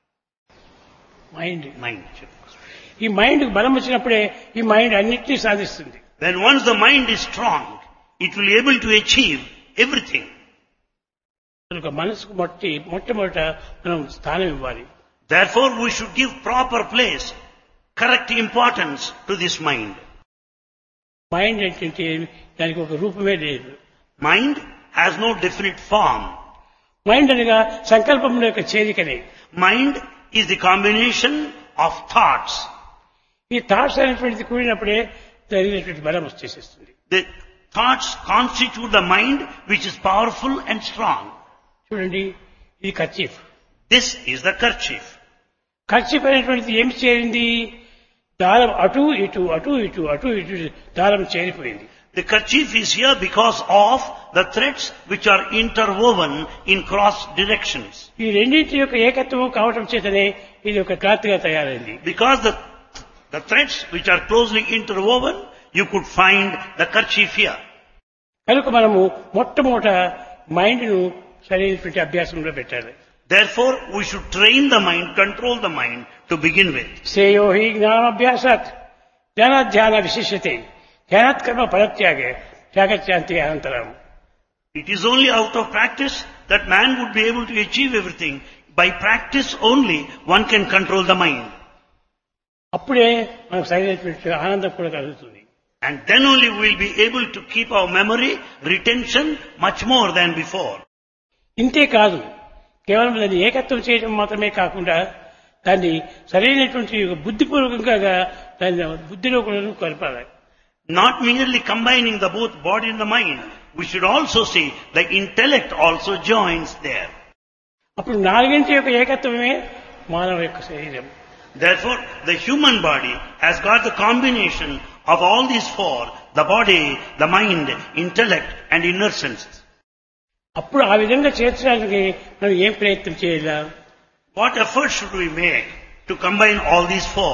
Mind Mind. ఈ మైండ్కి బలం వచ్చినప్పుడే ఈ మైండ్ అన్నిటినీ సాధిస్తుంది. When once the mind is strong, it will be able to achieve everything. కనుక మనసుకు మొట్టి మొట్టమొదట మనం స్థానం ఇవ్వాలి. Therefore we should give proper place, correct importance to this mind. Mind ఏంటంటే దానికి ఒక రూపమే లేదు. Mind has no definite form. Mind అనగా సంకల్పముల యొక్క చేరికనే. Mind is the combination of thoughts. ఈ థాట్స్ అనేటువంటిది కూడినప్పుడే జరిగినటువంటి బలం వచ్చేసేస్తుంది. The thoughts constitute the mind which is powerful and strong. చూడండి, ఇది kerchief. This is the kerchief. Kerchief అనేటువంటిది ఏమి చేరింది? దారం అటు ఇటు అటు ఇటు అటు ఇటు దారం చేరిపోయింది. The kerchief is here because of the threads which are interwoven in cross directions. ఈ రెండింటి యొక్క ఏకత్వం కావటం చేతనే ఇది ఒక క్లాత్ గా తయారైంది. Because the, the threads which are closely interwoven, you could find the kerchief here. కనుక మనము మొట్టమొదట మైండ్ ను సరైనటువంటి అభ్యాసంలో పెట్టాలి. Therefore, we should train the mind, control the mind to begin with. శ్రేయో హి జ్ఞానాభ్యాసాత్ జ్ఞానాధ్యాన విశిష్యతే ధ్యానాత్ కర్మ ఫలత్యాగే త్యాగత్యాంతి అనంతరం. It is only out of practice that man would be able to achieve everything. By practice only, one can control the mind. అప్పుడే మనకు సరైనటువంటి ఆనందం కూడా కలుగుతుంది. And then only we will be able to keep our memory, retention much more than before. ఇంతే కాదు, కేవలం దాన్ని ఏకత్వం చేయడం మాత్రమే కాకుండా దాన్ని సరైనటువంటి బుద్ధిపూర్వకంగా దాన్ని బుద్ధిలో కూడా కలపాలి. Not merely combining the both body and the mind, we should also see the intellect also joins there. అప్పుడు నాలుగింటి యొక్క ఏకత్వమే మానవ యొక్క శరీరం. Therefore, the human body has got the combination of all these four, the body, the mind, intellect and inner senses. అప్పుడు ఆ విధంగా చేర్చడానికి మనం ఏం ప్రయత్నం చేయాలి? What effort should we make to combine all these four?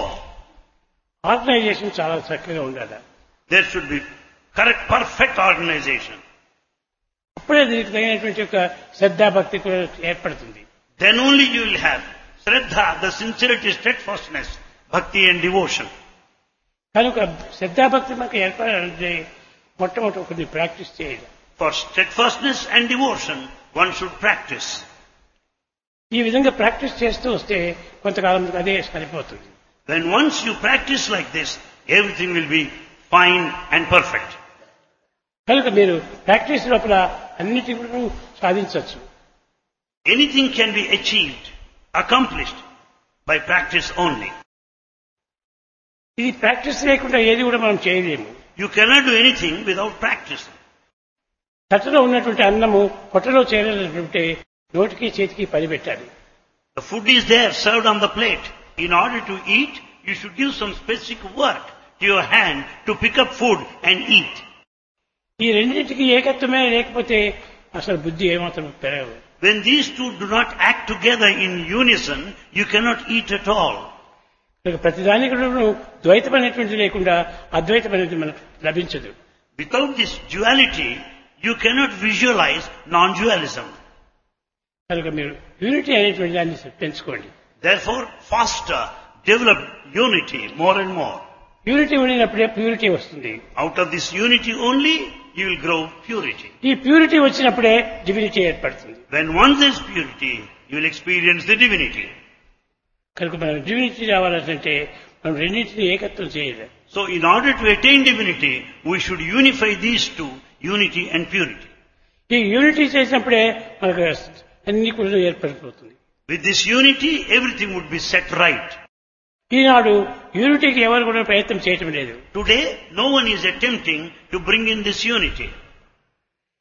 Organisation చాలా చక్కగా ఉండాలి. There should be correct, perfect organization. అప్పుడే దీనికి తగినటువంటి యొక్క శ్రద్ధాభక్తి కూడా ఏర్పడుతుంది. Then only you will have Shraddha, the sincerity, steadfastness, bhakti and devotion. కనుక శ్రద్ధాభక్తి మనకు ఏర్పడాలంటే మొట్టమొదటి కొన్ని ప్రాక్టీస్ చేయాలి. For steadfastness and devotion, one should practice. ఈ విధంగా ప్రాక్టీస్ చేస్తూ వస్తే కొంతకాలం అదే సరిపోతుంది. When once you practice like this, everything will be fine and perfect. కనుక మీరు ప్రాక్టీస్ లోపల అన్నిటిని సాధించవచ్చు. Anything can be achieved, accomplished by practice only. ఇది ప్రాక్టీస్ లేకుండా ఏది కూడా మనం చేయలేము. You cannot do anything without practice. తట్టలో ఉన్నటువంటి అన్నము పొట్టలో చేరాలంటే నోటికి చేతికి పని పెట్టాలి. The food is there, served on the plate. In order to eat, you should give some specific work to your hand to pick up food and eat. ఈ రెండింటికి ఏకత్వమే లేకపోతే అసలు బుద్ధి ఏమాత్రం పెరగదు. When these two do not act together in unison, you cannot eat at all. ప్రతిదానికి కూడా ద్వైతం అనేటువంటిది లేకుండా అద్వైతం అనేది మనకు లభించదు. Without this duality, you cannot visualize non-dualism. కనుక మీరు యూనిటీ అనేటువంటి దాన్ని పెంచుకోండి. Therefore, faster develop unity more and more. Unity ఉండినప్పుడే ప్యూరిటీ వస్తుంది. Out of this unity only, you will grow purity. ఈ ప్యూరిటీ వచ్చినప్పుడే డివినిటీ ఏర్పడుతుంది. When once there is purity, you will experience the divinity. కనుక మనం డివినిటీ రావాలంటే మనం రెండింటినీ ఏకత్వం చేయాలి. So, in order to attain divinity, we should unify these two, unity and purity. ఈ యూనిటీ చేసినప్పుడే మనకు అన్ని కూడా ఏర్పడిపోతుంది. With this unity, everything would be set right. ఈనాడు యూనిటీకి ఎవరు కూడా ప్రయత్నం చేయటం లేదు. Today, no one is attempting to bring in this unity.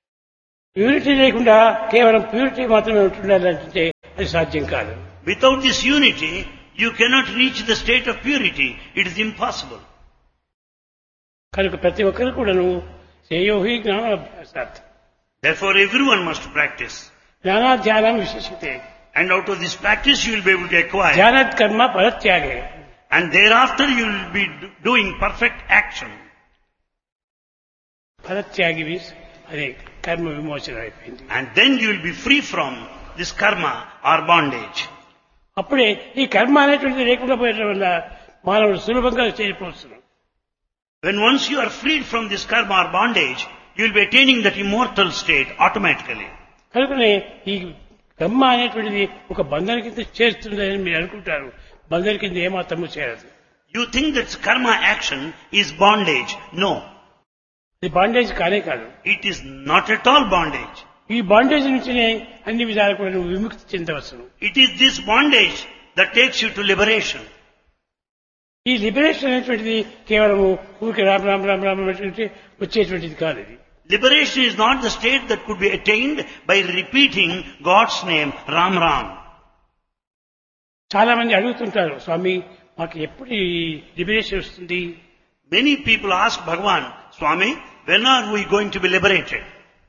Purity లేకుండా కేవలం ప్యూరిటీ మాత్రమే ఉంటుండాలంటే అది సాధ్యం కాదు. Without this unity, you cannot reach the state of purity. It is impossible. కనుక ప్రతి ఒక్కరు కూడాను శ్రేయోహి జ్ఞానాభ్యాసార్థం. Therefore, everyone must practice. జ్ఞానాధ్యానం విశేషతే. And out of this practice, you will be able to acquire. జ్ఞానత్ కర్మ పరత్యాగే. And thereafter, you will be doing perfect action. పరత్యాగి means అదే కర్మ విమోచన అయిపోయింది. And then you will be free from this karma or bondage. అప్పుడే ఈ కర్మ అనేటువంటిది లేకుండా పోయడం వల్ల మానవుడు సులభంగా చేరిపోతున్నాడు. When once you are freed from this karma or bondage, you will be attaining that immortal state automatically. కనుకనే ఈ కర్మ అనేటువంటిది ఒక బంధన కింద చేరుతుందని మీరు అనుకుంటారు. బంధన కింద ఏమాత్రము చేరదు. You think that karma action is bondage. No. ఇది బాండేజ్ కానే కాదు. It is not at all bondage. ఈ బాండేజ్ నుంచినే అన్ని విధాలు కూడా నువ్వు విముక్తి చెందవచ్చును. It is this bondage that takes you to liberation. ఈ లిబరేషన్ అనేటువంటిది కేవలము ఊరికి రామ్ రామ్ రామ్ రామ్ అనేటువంటి వచ్చేటువంటిది కాదు. ఇది Liberation is not the state that could be attained by repeating God's name, Ram Ram. చాలా మంది అడుగుతుంటారు, స్వామి మాకు ఎప్పుడు ఈ లిబరేషన్ వస్తుంది? Many people ask Bhagavan, Swami, when are we going to be liberated?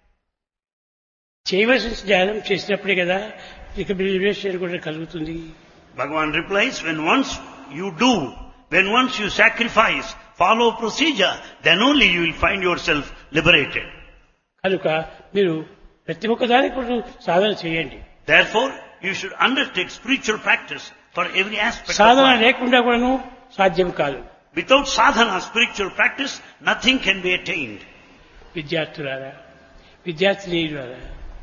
చేయవలసిన ధ్యానం చేసినప్పుడే కదా ఇక లిబరేషన్ కూడా కలుగుతుంది. Bhagavan replies, when once you do, when once you sacrifice, follow procedure, then only you will find yourself liberated. కనుక మీరు ప్రతి ఒక్క దానికి కూడా సాధన చేయండి. Therefore, you should undertake spiritual practice for every aspect Sadhana of life. లేకుండా కూడాను సాధ్యం కాదు. Without sadhana, spiritual practice, nothing can be attained. విద్యార్థులారా, విద్యార్థినీయులారా,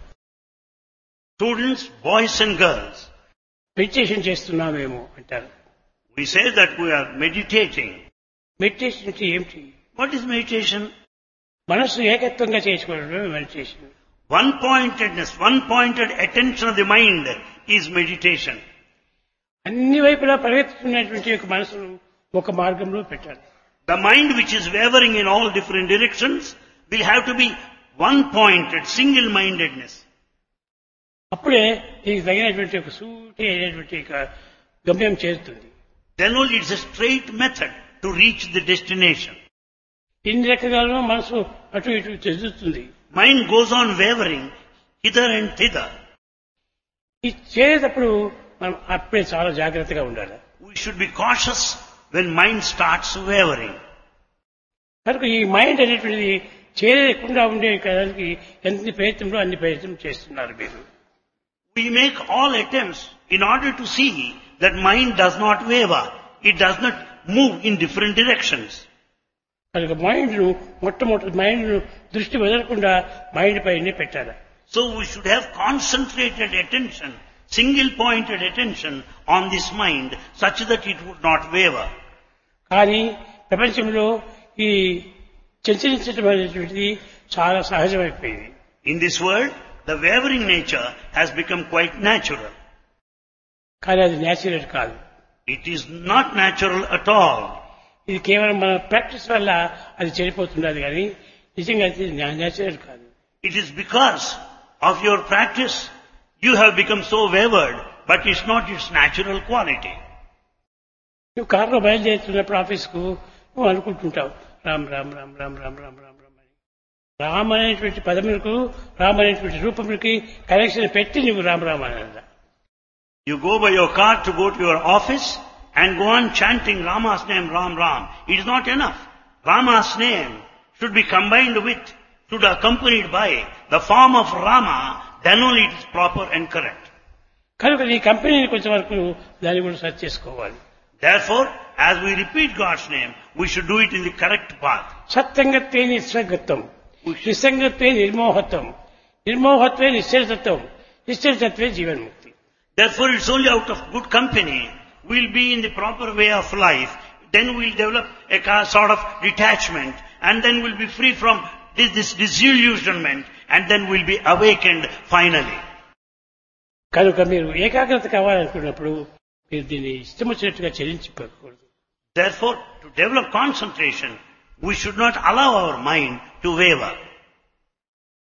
Students, boys and girls, meditation చేస్తున్నామేమో అంటారు. we say that we are meditating. Meditation అంటే ఏమిటి? What is meditation? మనస్సు ఏకత్వంగా చేసుకోవడమే meditation. One-pointedness, one-pointed attention of the mind is meditation. అన్ని వైపులా పరిగెత్తుతున్నటువంటి యొక్క మనసును ఒక మార్గంలో పెట్టాలి. The mind which is wavering in all different directions will have to be one-pointed, single-mindedness. అప్పుడే దీనికి తగినటువంటి ఒక సూటి అయినటువంటి ఒక గమ్యం చేరుతుంది. Then only it's a straight method to reach the destination. ఇన్ని రకాలుగా మనసు అటు ఇటు చెందుతుంది. Mind goes on wavering hither and thither. ఇది చేరేటప్పుడు మనం అప్పుడే చాలా జాగ్రత్తగా ఉండాలి. We should be cautious when mind starts wavering. కనుక ఈ మైండ్ అనేటువంటిది చేరకుండా ఉండే దానికి ఎంత ప్రయత్నంలో అన్ని ప్రయత్నం చేస్తున్నారు మీరు. We make all attempts in order to see that mind does not waver. It does not move in different directions. కనుక మైండ్ ను మొట్టమొదటి మైండ్ ను దృష్టి వదలకుండా మైండ్ పైనే పెట్టాలి. So we should have concentrated attention, single-pointed attention on this mind such that it would not waver. కానీ ప్రపంచంలో ఈ చంచలించడం అనేటువంటిది చాలా సహజమైపోయింది. In this world, the wavering nature has become quite natural. కానీ అది న్యాచురల్ కాదు. It is not natural at all. ఇది కేవలం మన ప్రాక్టీస్ వల్ల అది చెడిపోతున్నది కానీ నిజంగా అది న్యాచురల్ కాదు. It is because of your practice you have become so wavered, but it's not its natural quality. నువ్వు కారులో బయలుదేరుతున్నప్పుడు ఆఫీస్కు నువ్వు అనుకుంటుంటావు రామ్ రామ్ రామ్ రామ్ రామ్ రామ్ రామ్ రామ్ అని. రామ్ అనేటువంటి పదములకు రామ్ అనేటువంటి రూపములకి కనెక్షన్ పెట్టి నువ్వు రామ్ రామ్ అని అన్నా. You go by your car to go to your office and go on chanting Rama's name, Ram Ram. It is not enough. Rama's name should be combined with, should be accompanied by the form of Rama, then only it is proper and correct. కనుక నీ కంపెనీని కొంచెం వరకు దాన్ని కూడా search చేసుకోవాలి. Therefore, as we repeat God's name, we should do it in the correct path. సత్సంగత్వే నిస్సంగత్వం, నిస్సంగత్వే నిర్మోహత్వం, నిర్మోహత్వే నిశ్చలతత్వం, నిశ్చలతత్వే జీవన్ముక్తి. Therefore, it's only out of good company we'll be in the proper way of life. Then we'll develop a sort of detachment, and then we'll be free from this, this disillusionment, and then we'll be awakened finally. కనుక మీరు ఏకాగ్రత కావాలనుకున్నప్పుడు మీరు దీన్ని ఇష్టం వచ్చినట్టుగా చెల్లించుకోకూడదు. Therefore, to develop concentration, we should not allow our mind to waver.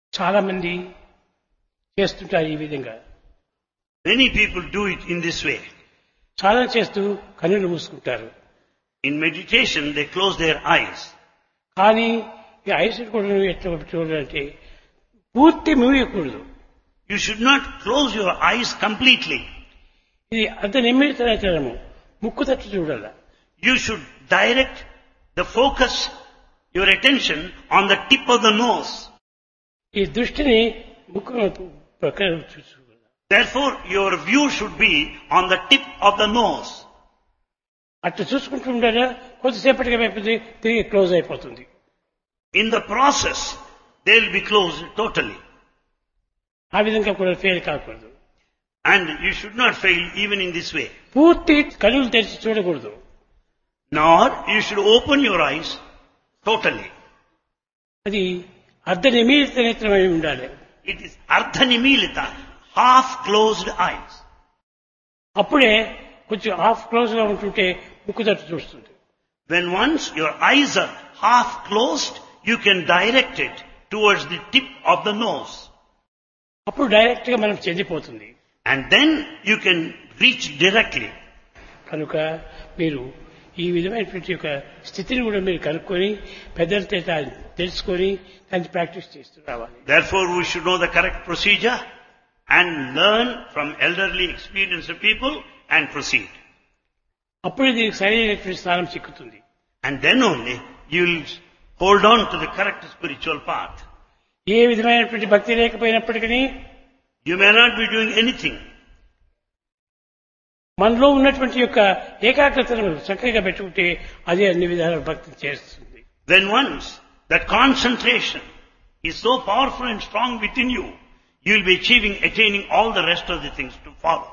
చాలా మంది చేస్తుంటారు ఈ విధంగా. Many people do it in this way. సాధన చేస్తూ కన్నులు మూసుకుంటారు. In meditation, they close their eyes. కానీ ఈ ఐస్ కూడా ఎట్లా చూడాలంటే పూర్తి మూయకూడదు. You should not close your eyes completely. ఇది అంత నిమిత్తము ముక్కు తట్టు చూడాల. You should direct the focus, your attention on the tip of the nose. ఈ దృష్టిని ముక్కు ప్రక్కన చూసుకోవాలి. Therefore, your view should be on the tip of the nose. అట్లా చూసుకుంటూ ఉండాలా కొద్దిసేపటిగా అయిపోతుంది, తిరిగి క్లోజ్ అయిపోతుంది. In the process, they will be closed totally. ఆ విధంగా కూడా ఫెయిల్ కాకూడదు. And you should not fail even in this way. పూర్తి కన్నులు తెరిచి చూడకూడదు. Nor you should open your eyes totally. అది అర్ధ నిమిత్త నేత్రమై ఉండాలి. It is ardhanimilita, half closed eyes. అప్పుడే కొంచెం హాఫ్ క్లోజ్ గా ఉంటుంటే ముక్కు తట్టు చూస్తుంది. When once your eyes are half closed, you can direct it towards the tip of the nose. అప్పుడు డైరెక్ట్ గా మనం చెందిపోతుంది. And then you can reach directly. కనుక మీరు ఈ విధమైనటువంటి యొక్క స్థితిని కూడా మీరు కనుక్కొని పెద్దలతో తెలుసుకొని దాన్ని ప్రాక్టీస్ చేస్తూ రావాలి. Therefore, we should know the correct procedure and learn from elderly experienced people and proceed. అప్పుడే దీనికి సరైనటువంటి స్థానం చిక్కుతుంది. And then only you will hold on to the correct spiritual path. ఏ విధమైనటువంటి భక్తి లేకపోయినప్పటికీ You may not be doing anything. మనలో ఉన్నటువంటి యొక్క ఏకాగ్రతను చక్కగా పెట్టుకుంటే అదే అన్ని విధాల భక్తి చేస్తుంది. Then once that concentration is so powerful and strong within you, you will be achieving, attaining all the rest of the things to follow.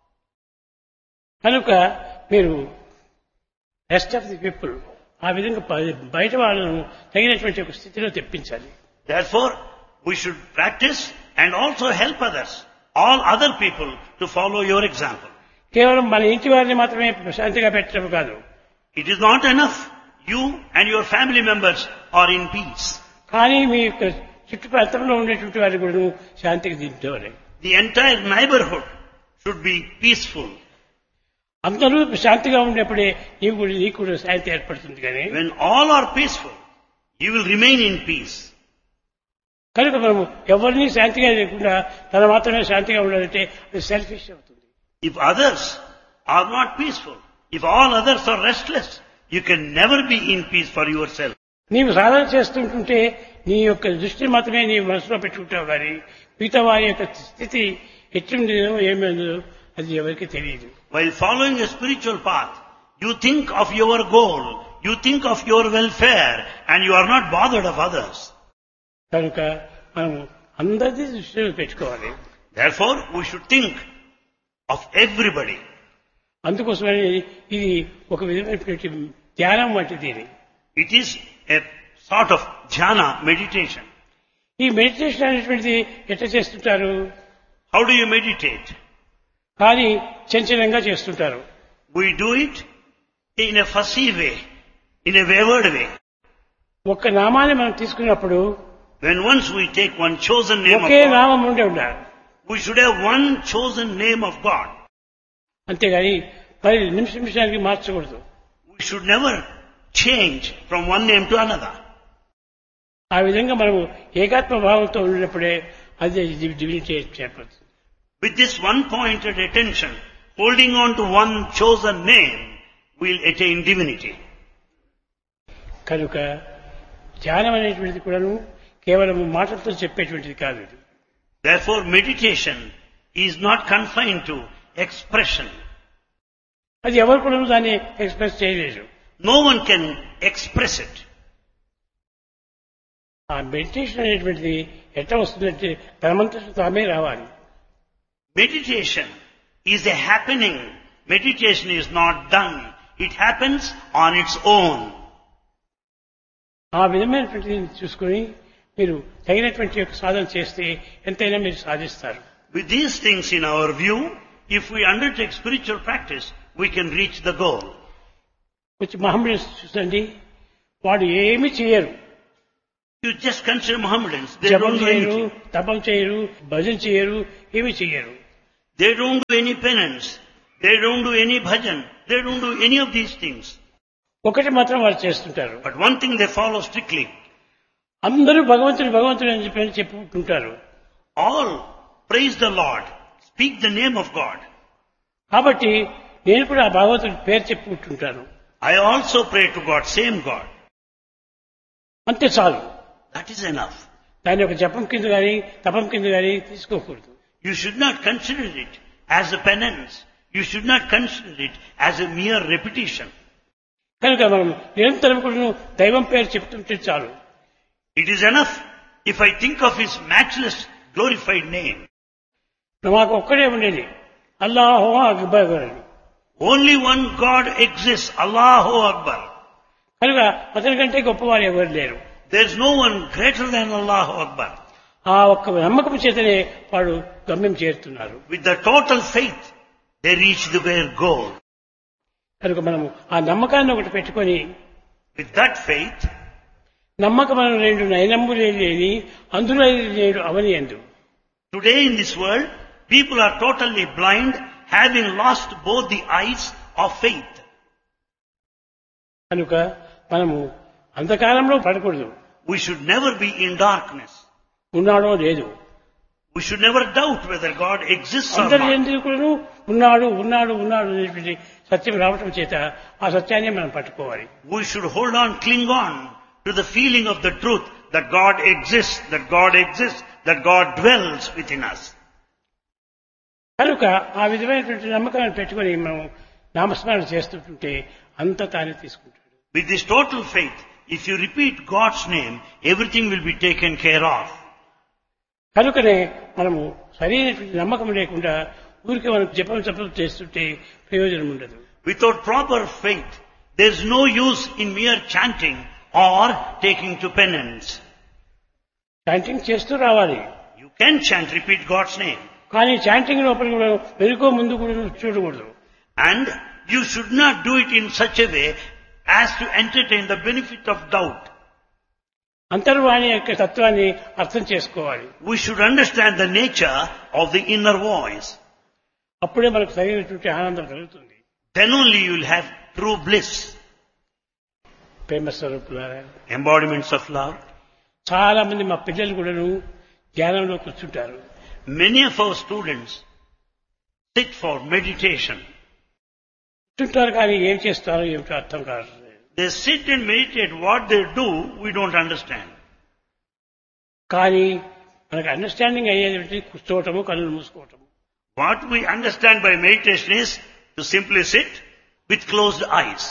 కనుక మీరు రెస్ట్ ఆఫ్ ది పీపుల్ ఆ విధంగా బయట వాళ్ళను తగినటువంటి ఒక స్థితిలో తెప్పించాలి. Therefore, we should practice and also help others, all other people, to follow your example. కేవలం మన ఇంటి వారిని మాత్రమే శాంతిగా పెట్టడం కాదు. It is not enough you and your family members are in peace. కానీ మీ యొక్క చుట్టుప్రాంతంలో ఉండేటువంటి వారిని కూడా శాంతికి దింపేవారు. The entire neighborhood should be peaceful. అందరూ శాంతిగా ఉండేప్పుడే నీవు కూడా నీకు కూడా శాంతి ఏర్పడుతుంది. కానీ When all are peaceful, you will remain in peace. కనుక మనము ఎవరిని శాంతిగా లేకుండా తన మాత్రమే శాంతిగా ఉండాలంటే అది సెల్ఫిష్ అవుతుంది. If others are not peaceful, if all others are restless, you can never be in peace for yourself. నీవు సాధన చేస్తుంటుంటే నీ యొక్క దృష్టిని మాత్రమే నీ మనసులో పెట్టుకుంటావు కానీ మిగతా వారి యొక్క స్థితి ఎట్లుండేదో ఏమైందో అది ఎవరికి తెలియదు. While following a spiritual path, you think of your goal, you think of your welfare, and you are not bothered of others. కనుక మనం అందరిది దృష్టిలో పెట్టుకోవాలి. Therefore, we should think of everybody. అందుకోసమని ఇది ఒక విధమైనటువంటి ధ్యానం వంటిది. It is a sort of jhana meditation. ఈ మెడిటేషన్ అనేటువంటిది ఎట్లా చేస్తుంటారు? How do you meditate? కానీ చంచలంగా చేస్తుంటారు. We do it in a fussy way, in a wayward way. ఒక్క నామాన్ని మనం తీసుకున్నప్పుడు When once we take one chosen name of okay God, నామం ఉండే ఉండాలి. we should have one chosen name of God. అంతేగాని పది నిమిష నిమిషానికి మార్చకూడదు. We should never change from one name to another. ఆ విధంగా మనము ఏకాత్మ భావంతో ఉన్నప్పుడే అది divinity చేపడుతుంది. With this one-pointed attention, holding on to one chosen name, we will attain divinity. కనుక ధ్యానం అనేటువంటిది కూడాను కేవలం మాటలతో చెప్పేటువంటిది కాదు. Therefore, meditation is not confined to expression. అది ఎవరు కూడా దాన్ని ఎక్స్ప్రెస్ చేయలేరు. No one can express it. ఆ మెడిటేషన్ అనేటువంటిది ఎట్లా వస్తుందంటే తనమంతట తామే రావాలి. Meditation is a happening. Meditation is not done. It happens on its own. ఆ విధమైనటువంటి చూసుకొని మీరు తగినటువంటి యొక్క సాధన చేస్తే ఎంతైనా మీరు సాధిస్తారు. With these things in our view, if we undertake spiritual practice, we can reach the goal. కొంచెం మహమ్మద్ చూసండి, వాడు ఏమి చేయరు, You just consider Mohammedans. They జపం don't do చేయరు, anything. తపం చేయరు, భజన చేయరు, ఏమి చేయరు. They don't do any penance. They don't do any bhajan. They don't do any of these things. ఒకటి మాత్రం వారు చేస్తుంటారు. But one thing they follow strictly. అందరూ భగవంతుడు భగవంతుడు అని చెప్పి చెప్పుకుంటుంటారు. All praise the Lord. Speak the name of God. కాబట్టి నేను కూడా ఆ భగవంతుడి పేరు చెప్పుకుంటుంటాను. I also pray to God, same God. అంతే చాలు. That is enough. దాన్ని ఒక జపం కింద కానీ తపం కింద కానీ తీసుకోకూడదు. You should not consider it as a penance. You should not consider it as a mere repetition. కనుక మనం నిరంతరం కూడా దైవం పేరు చెప్తుంటే చాలు. It is enough if I think of His matchless, glorified name. మాకు ఒక్కడే ఉండేది అల్లాహు అక్బర్ అని. Only one God exists, Allahu Akbar. కనుక అతని కంటే గొప్పవారు ఎవరు లేరు. There is no one greater than Allahu Akbar. ఆ ఒక్క నమ్మకం చేతనే వాడు గమ్యం చేరుతున్నారు. With the total faith, they reach their goal. కనుక మనము ఆ నమ్మకాన్ని ఒకటి పెట్టుకొని, With that faith, నమ్మకం మనం రెండు నయనమ్ములు లేని అందులో లేడు అవని ఎందు. today in this world, people are totally blind, having lost both the eyes of faith. కనుక మనము అంధకారంలో పడకూడదు. We should never be in darkness. ఉన్నాడో లేదు. We should never doubt whether God exists or అందరి not. ఎందుకు కూడా ఉన్నాడు ఉన్నాడు ఉన్నాడు అనేటువంటి సత్యం రావటం చేత ఆ సత్యాన్ని మనం పట్టుకోవాలి. We should hold on, cling on to the feeling of the truth that God exists, that God exists, that God dwells within us. కనుక ఆ విధమైనటువంటి నమ్మకాన్ని పెట్టుకొని మనం నామస్మరణ చేస్తుంటే అంత తానే తీసుకుంటాడు. With this total faith, if you repeat God's name, everything will be taken care of. కనుకనే మనము సరైనటువంటి నమ్మకం లేకుండా ఊరికి మనం జపం జపం చేస్తుంటే ప్రయోజనం ఉండదు. Without proper faith, there is no use in mere chanting or taking to penance. Chanting చేస్తూ రావాలి. You can chant, repeat God's name. కానీ చాంటింగ్ లోపల కూడా వెనుకో ముందు కూడా చూడకూడదు. And you should not do it in such a way as to entertain the benefit of doubt. అంతర్వాణి యొక్క తత్వాన్ని అర్థం చేసుకోవాలి. We should understand the nature of the inner voice. అప్పుడే మనకు సరైనటువంటి ఆనందం కలుగుతుంది. Then only you will have true bliss. ప్రేమ స్వరూపులారా, Embodiments of love. చాలా మంది మా పిల్లలు కూడాను ధ్యానంలో కూర్చుంటారు. Many of our students sit for meditation. కూర్చుంటారు కానీ ఏం చేస్తారో ఏమిటో అర్థం కాదు. They sit and meditate. What they do, we don't understand. కానీ మనకు అండర్స్టాండింగ్ అయ్యేది కూర్చోవటము, కళ్ళు మూసుకోవటము. What we understand by meditation is to simply sit with closed eyes.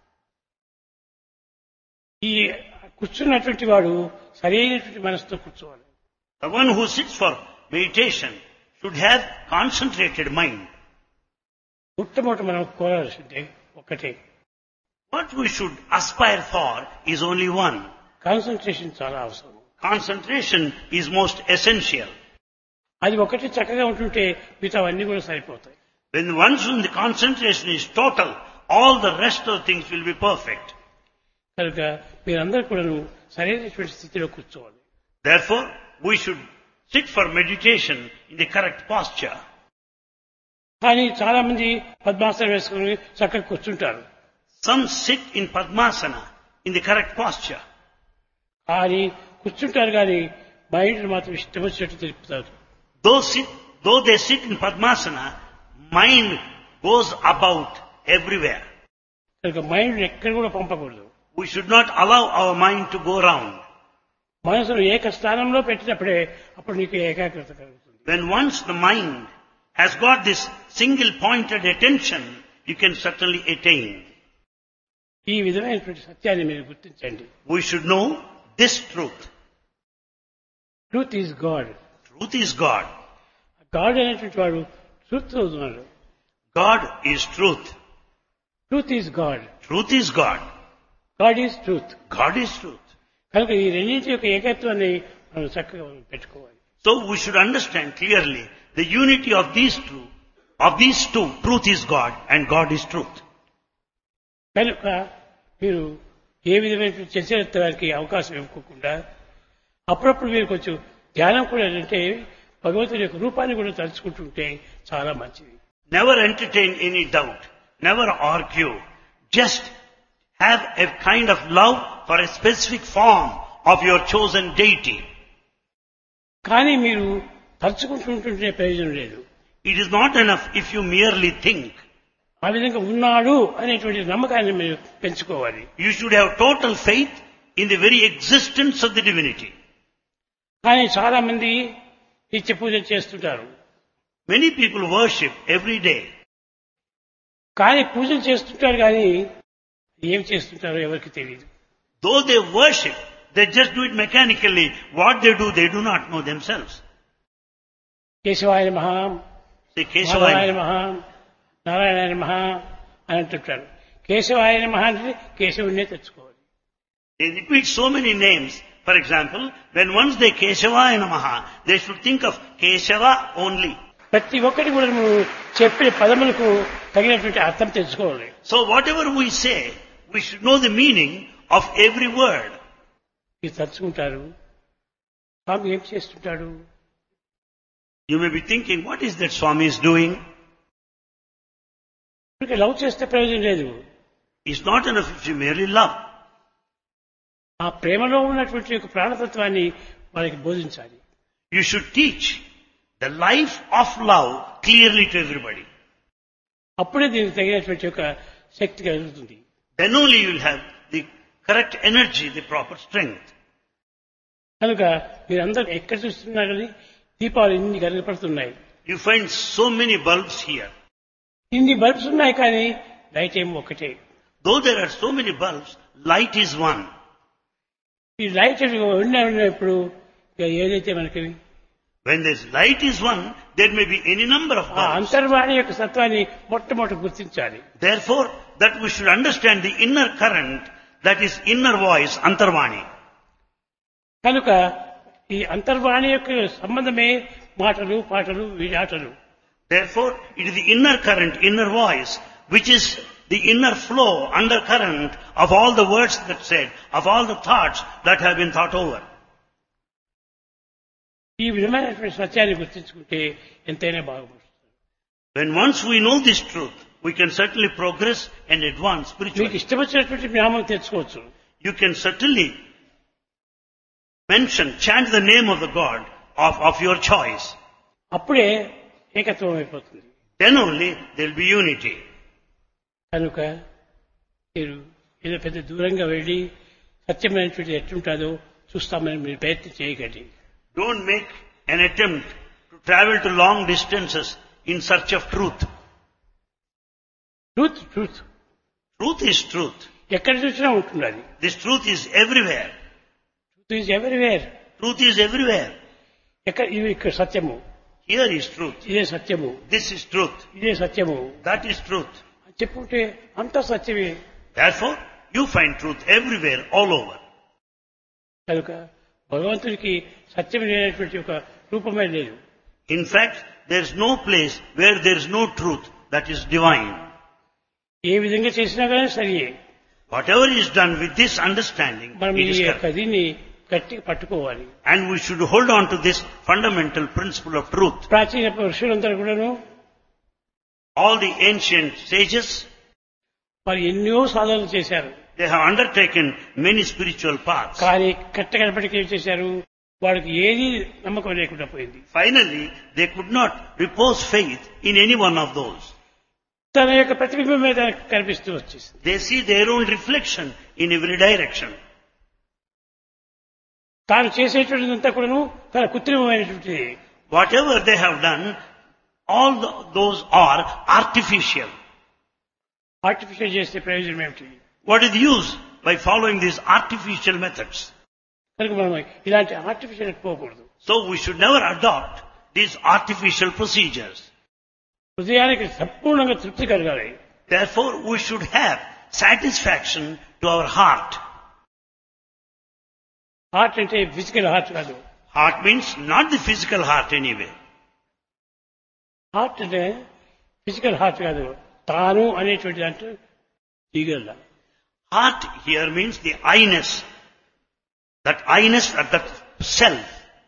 ఈ కూర్చున్నటువంటి వాడు సరైనటువంటి మనసుతో కూర్చోవాలి. The one who sits for meditation should have concentrated mind. మొట్టమొదటి మనం కోరాల్సిందే ఒకటే. What we should aspire for is only one. Concentration చాలా అవసరం. Concentration is most essential. అది ఒకటి చక్కగా ఉంటుంటే మిగతా అన్ని కూడా సరిపోతాయి. When once the concentration is total, all the rest of things will be perfect. కనుక మీరందరూ కూడా సరైనటువంటి స్థితిలో కూర్చోవాలి. Therefore, we should sit for meditation in the correct posture. కానీ చాలా మంది పద్మాసనం వేసుకుని చక్కగా కూర్చుంటారు. Some sit in Padmasana in the correct posture. కానీ కూర్చుంటారు కానీ మైండ్ మాత్రం ఇష్టం వచ్చినట్టు తిప్పుతారు. Though, sit, though they sit in Padmasana, mind goes about everywhere. కనుక మైండ్ ఎక్కడ కూడా పంపకూడదు. We should not allow our mind to go round. మనసును ఏక స్థానంలో పెట్టినప్పుడే అప్పుడు నీకు ఏకాగ్రత కలుగుతుంది. When once the mind has got this single pointed attention, you can certainly attain. ఈ విధమైనటువంటి సత్యాన్ని మీరు గుర్తించండి. We should know this truth. Truth is God. Truth is God. God అనేటువంటి వాడు ట్రూత్ ఉన్నాడు. God is truth. Truth is God. Truth is God. God is truth. God is truth. కనుక ఈ రెండింటి యొక్క ఏకత్వాన్ని మనం చక్కగా పెట్టుకోవాలి. So we should understand clearly the unity of these two, of these two. Truth is God and God is truth. కనుక మీరు ఏ విధమైన చర్చలకి అవకాశం ఇవ్వకుండా అప్పుడప్పుడు మీరు కొంచెం ధ్యానం కూడా అంటే భగవంతుని యొక్క రూపాన్ని కూడా తలుచుకుంటుంటే చాలా మంచిది. Never entertain any doubt. Never argue. Just have a kind of love for a specific form of your chosen deity. కానీ మీరు తలుచుకుంటుంటే ప్రయోజనం లేదు. It is not enough if you merely think. ఆ విధంగా ఉన్నాడు అనేటువంటి నమ్మకాన్ని మీరు పెంచుకోవాలి. You should have total faith in the very existence of the divinity. కానీ చాలా మంది నిత్య పూజ చేస్తుంటారు. Many people worship every day. కానీ పూజలు చేస్తుంటారు కానీ ఏం చేస్తుంటారో ఎవరికి తెలియదు. Though they worship, they just do it mechanically. What they do, they do not know themselves. కేశవాయ నమః, Say మాధవాయ Keshavaya. నమః, నారాయణాయ నమః అని అంటుంటారు. కేశవాయ నమః అంటే కేశవుడినే తెచ్చుకోవాలి. They repeat so many names. For example, when once they Keshavaya Namaha, they should think of Keshava only. ప్రతి ఒక్కటి కూడా నువ్వు చెప్పిన పదములకు తగినటువంటి అర్థం తెచ్చుకోవాలి. So whatever we say, we should know the meaning of every word. మీరు తలుచుకుంటారు, స్వామి ఏం చేస్తుంటాడు? You may be thinking, what is that Swami is doing? ఇక లవ్ చేస్తే ప్రయోజనం లేదు. It's not enough if you merely love. ఆ ప్రేమలో ఉన్నటువంటి యొక్క ప్రాణతత్వాన్ని వాళ్ళకి బోధించాలి. You should teach the life of love clearly to everybody. అప్పుడే దీనికి తగినటువంటి యొక్క శక్తి కలుగుతుంది. Then only you will have the correct energy, the proper strength. కనుక మీరందరూ ఎక్కడ చూస్తున్నారు కానీ దీపాలు ఇన్ని కనపడుతున్నాయి. You find so many bulbs here. ఇన్ని బల్బ్స్ ఉన్నాయి కానీ లైట్ ఏమో ఒకటే. Though there are so many bulbs, light is one. ఈ లైట్ ఉన్నప్పుడు ఏదైతే మనకి When this light is one, there may be any number of ఆ bulbs. అంతర్వాణి యొక్క సత్వాన్ని మొట్టమొదటి గుర్తించాలి. Therefore, that we should understand the inner current, that is inner voice, Antarvani. కనుక ఈ అంతర్వాణి యొక్క సంబంధమే మాటలు పాటలు ఆటలు. Therefore, it is the inner current, inner voice, which is the inner flow, undercurrent of all the words that said, of all the thoughts that have been thought over. ఈ విధమైనటువంటి సత్యాన్ని గుర్తించుకుంటే ఎంతైనా బాగుపడుతుంది. When once we know this truth, we can certainly progress and advance మీకు spiritually. ఇష్టం వచ్చినటువంటి నామం తెచ్చుకోవచ్చు. You can certainly mention, chant the name of the God of, of your choice. అప్పుడే ఏకత్వం అయిపోతుంది. Then only there will be unity. కనుక మీరు ఏదో పెద్ద దూరంగా వెళ్ళి సత్యమైనటువంటి ఎట్లుంటుందో చూస్తామని మీరు ప్రయత్నం చేయకండి. Don't make an attempt to travel to long distances in search of truth. Truth truth Truth is truth. ఎక్కడ చూసినా ఉంటుంది అది. This truth is everywhere. Truth is everywhere. Truth is everywhere. ఎక్కడ ఇవి ఇక్కడ సత్యము, Here is truth. ఇదే సత్యము, This is truth. ఇదే సత్యము That is truth. అని చెప్పుకుంటే అంతా సత్యమే. Therefore, you find truth everywhere, all over. కనుక భగవంతుడికి సత్యం లేనటువంటి ఒక రూపమే లేదు. In fact, there is no place where there is no truth that is divine. ఏ విధంగా చేసినా కానీ సరియే. Whatever is done with this understanding, మనం it ఈ is యొక్క correct. దీన్ని గట్టిగా పట్టుకోవాలి. And we should hold on to this fundamental principle of truth. ప్రాచీన పురుషులందరూ కూడాను All the ancient sages, వారు ఎన్నో సాధనలు చేశారు. they have undertaken many spiritual paths. కానీ కట్టగడపటికి ఏం చేశారు, వాడికి ఏది నమ్మకం లేకుండా పోయింది. Finally, they could not repose faith in any one of those. తన యొక్క ప్రతిబింబం మీద కనిపిస్తూ వచ్చేసింది. They see their own reflection in every direction. తాను చేసేటువంటిదంతా కూడాను తన కృత్రిమమైనటువంటిది. Whatever they have done, all the, those are artificial. Artificial చేస్తే ప్రయోజనం ఏమిటి? What is the use by following these artificial methods? కనుక మనం ఇలాంటి ఆర్టిఫిషియల్ పోకూడదు. So we should never adopt these artificial procedures. హృదయానికి సంపూర్ణంగా తృప్తి కలగాలి. Therefore, we should have satisfaction to our heart. Heart అంటే ఫిజికల్ హార్ట్ కాదు. Heart means not the physical heart anyway. Heart అంటే ఫిజికల్ హార్ట్ కాదు, తాను అనేటువంటి దాంట్లో దిగల. Heart here means the I-ness. That I-ness, that self.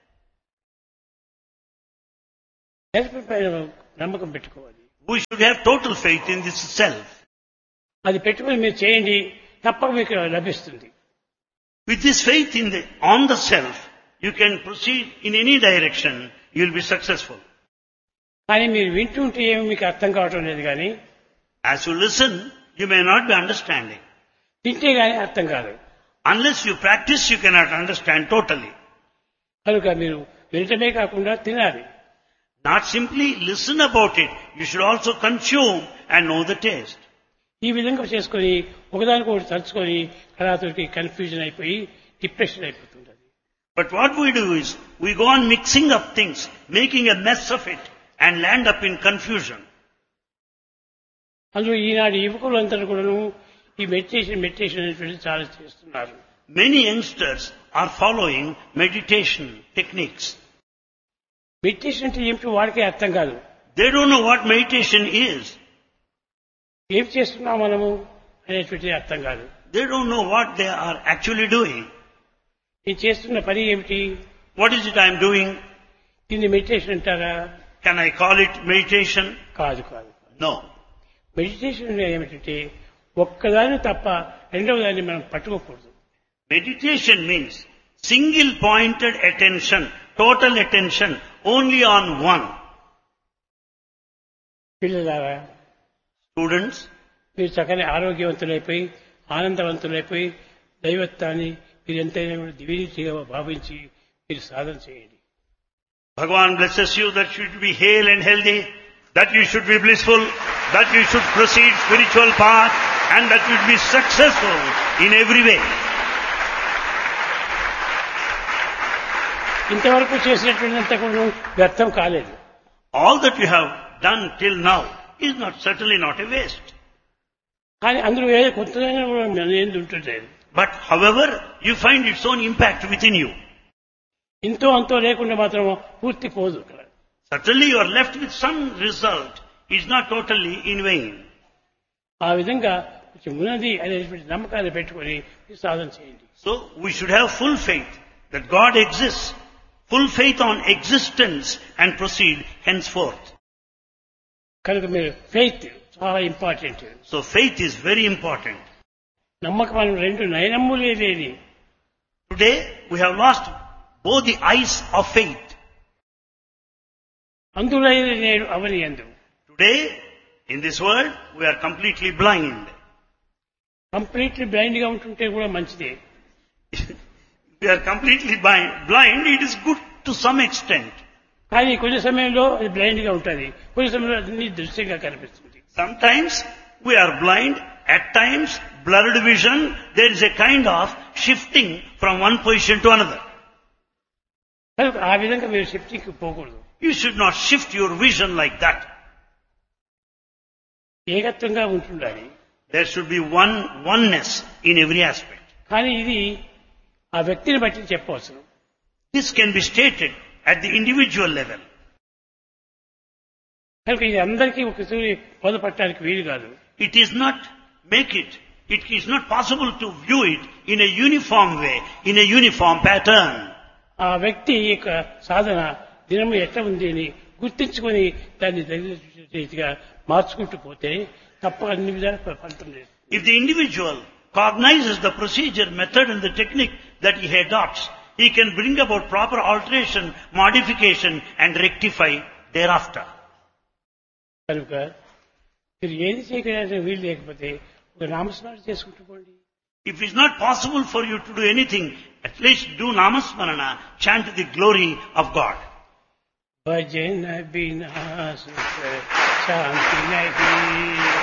Self పైన నమ్మకం పెట్టుకోవాలి. We should have total faith in this self. అది పెట్టుకుని మీరు చేయండి, తప్పక మీకు లభిస్తుంది. With this faith in the, on the self, you can proceed in any direction, you will be successful. కానీ మీరు వింటుంటే ఏమి మీకు అర్థం కావటం లేదు, కానీ As you listen, you may not be understanding. తింటే కానీ అర్థం కాదు. Unless you practice, you cannot understand totally. కనుక మీరు వినటమే కాకుండా తినాలి. Not simply listen about it, you should also consume and know the taste. ఈ విధంగా చేసుకొని ఒకదానికి ఒకటి తలుచుకొని కళాతోటి కన్ఫ్యూజన్ అయిపోయి డిప్రెషన్ అయిపోతుంది. But what we do is, we go on mixing up things, making a mess of it, and land up in confusion. అందులో ఈనాడు యువకులందరూ కూడాను ఈ మెడిటేషన్ మెడిటేషన్ అనేటువంటి చాలా చేస్తున్నారు. Many youngsters are following meditation techniques. Meditation అంటే ఏమిటో వాడికే అర్థం కాదు. They don't know what meditation is. ఏం చేస్తున్నాం మనము అనేటువంటిది అర్థం కాదు. They don't know what they are actually doing. నేను చేస్తున్న పని ఏమిటి, What is it I am doing? దీన్ని మెడిటేషన్ అంటారా? Can I call it meditation? కాదు కాదు. No. మెడిటేషన్ ఏమిటంటే ఒక్కదాన్ని తప్ప రెండవ దాన్ని మనం పట్టుకోకూడదు. Meditation means single pointed attention, total attention only on one. పిల్లలారా, Students, మీరు చక్కని ఆరోగ్యవంతులైపోయి ఆనందవంతులైపోయి దైవత్వాన్ని మీరు ఎంతైనా దివ్యగా భావించి మీరు సాధన చేయండి. Bhagavan blesses you that you should be hale and healthy, that you should be blissful, that you should proceed spiritual path, and that you should be successful in every way. ఇంతవరకు చేసినటువంటిదంత కూడా వ్యర్థం కాలేదు. All that you have done till now is not certainly not a waste. కానీ అందులో ఏదో కొత్తదైనా కూడా ఏంది ఉంటుంది. But however, you find its own impact within you. ఇంతో అంతో లేకుండా మాత్రం పూర్తి పోదు. Certainly you are left with some result. It's not totally in vain. ఆ విధంగా కొంచెం ఉన్నది అనేటువంటి నమ్మకాన్ని పెట్టుకొని సాధన చేయండి. So we should have full faith that God exists. Full faith on existence and proceed henceforth. కనుక మీరు ఫెయిత్ చాలా important. So faith is very important. నమ్మకం మనం రెండు నయనమ్ములే లేని. Today we have lost both the eyes of faith. అందులో నేడు అవని అందు. Today in this world we are completely blind. Completely blind గా ఉంటుంటే కూడా మంచిదే. We are completely blind. Blind, it is good to some extent. కానీ కొన్ని సమయంలో అది బ్లైండ్ గా ఉంటుంది, కొన్ని సమయంలో అన్ని దృశ్యంగా కనిపిస్తుంది. Sometimes we are blind, at times blurred vision, there is a kind of shifting from one position to another. కనుక ఆ విధంగా మీరు షిఫ్టింగ్కి పోకూడదు. You should not shift your vision like that. ఏకత్వంగా ఉంటుండాలి. There should be one oneness in every aspect. కానీ ఇది ఆ వ్యక్తిని బట్టి చెప్పవచ్చు. This can be stated at the individual level. కనుక ఇది అందరికీ ఒకసారి బోధపడటానికి వీలు కాదు. It is not make it. It is not possible to view it in a uniform way, in a uniform pattern. ఆ వ్యక్తి యొక్క సాధన దినము ఎట్లా ఉంది అని గుర్తించుకొని దాన్ని రీతిగా మార్చుకుంటూ పోతే తప్ప అన్ని విధాలు ఫలితం లేదు. If the individual cognizes the procedure, method and the technique that he adopts, he can bring about proper alteration, modification and rectify thereafter. కనుక మీరు ఏది చేయడానికి వీలు లేకపోతే ఒక నామస్మరణ చేసుకుంటూ పోండి. If it is not possible for you to do anything, at least do namasmarana, chant the glory of God. भजन बिना सुख शांति नहीं.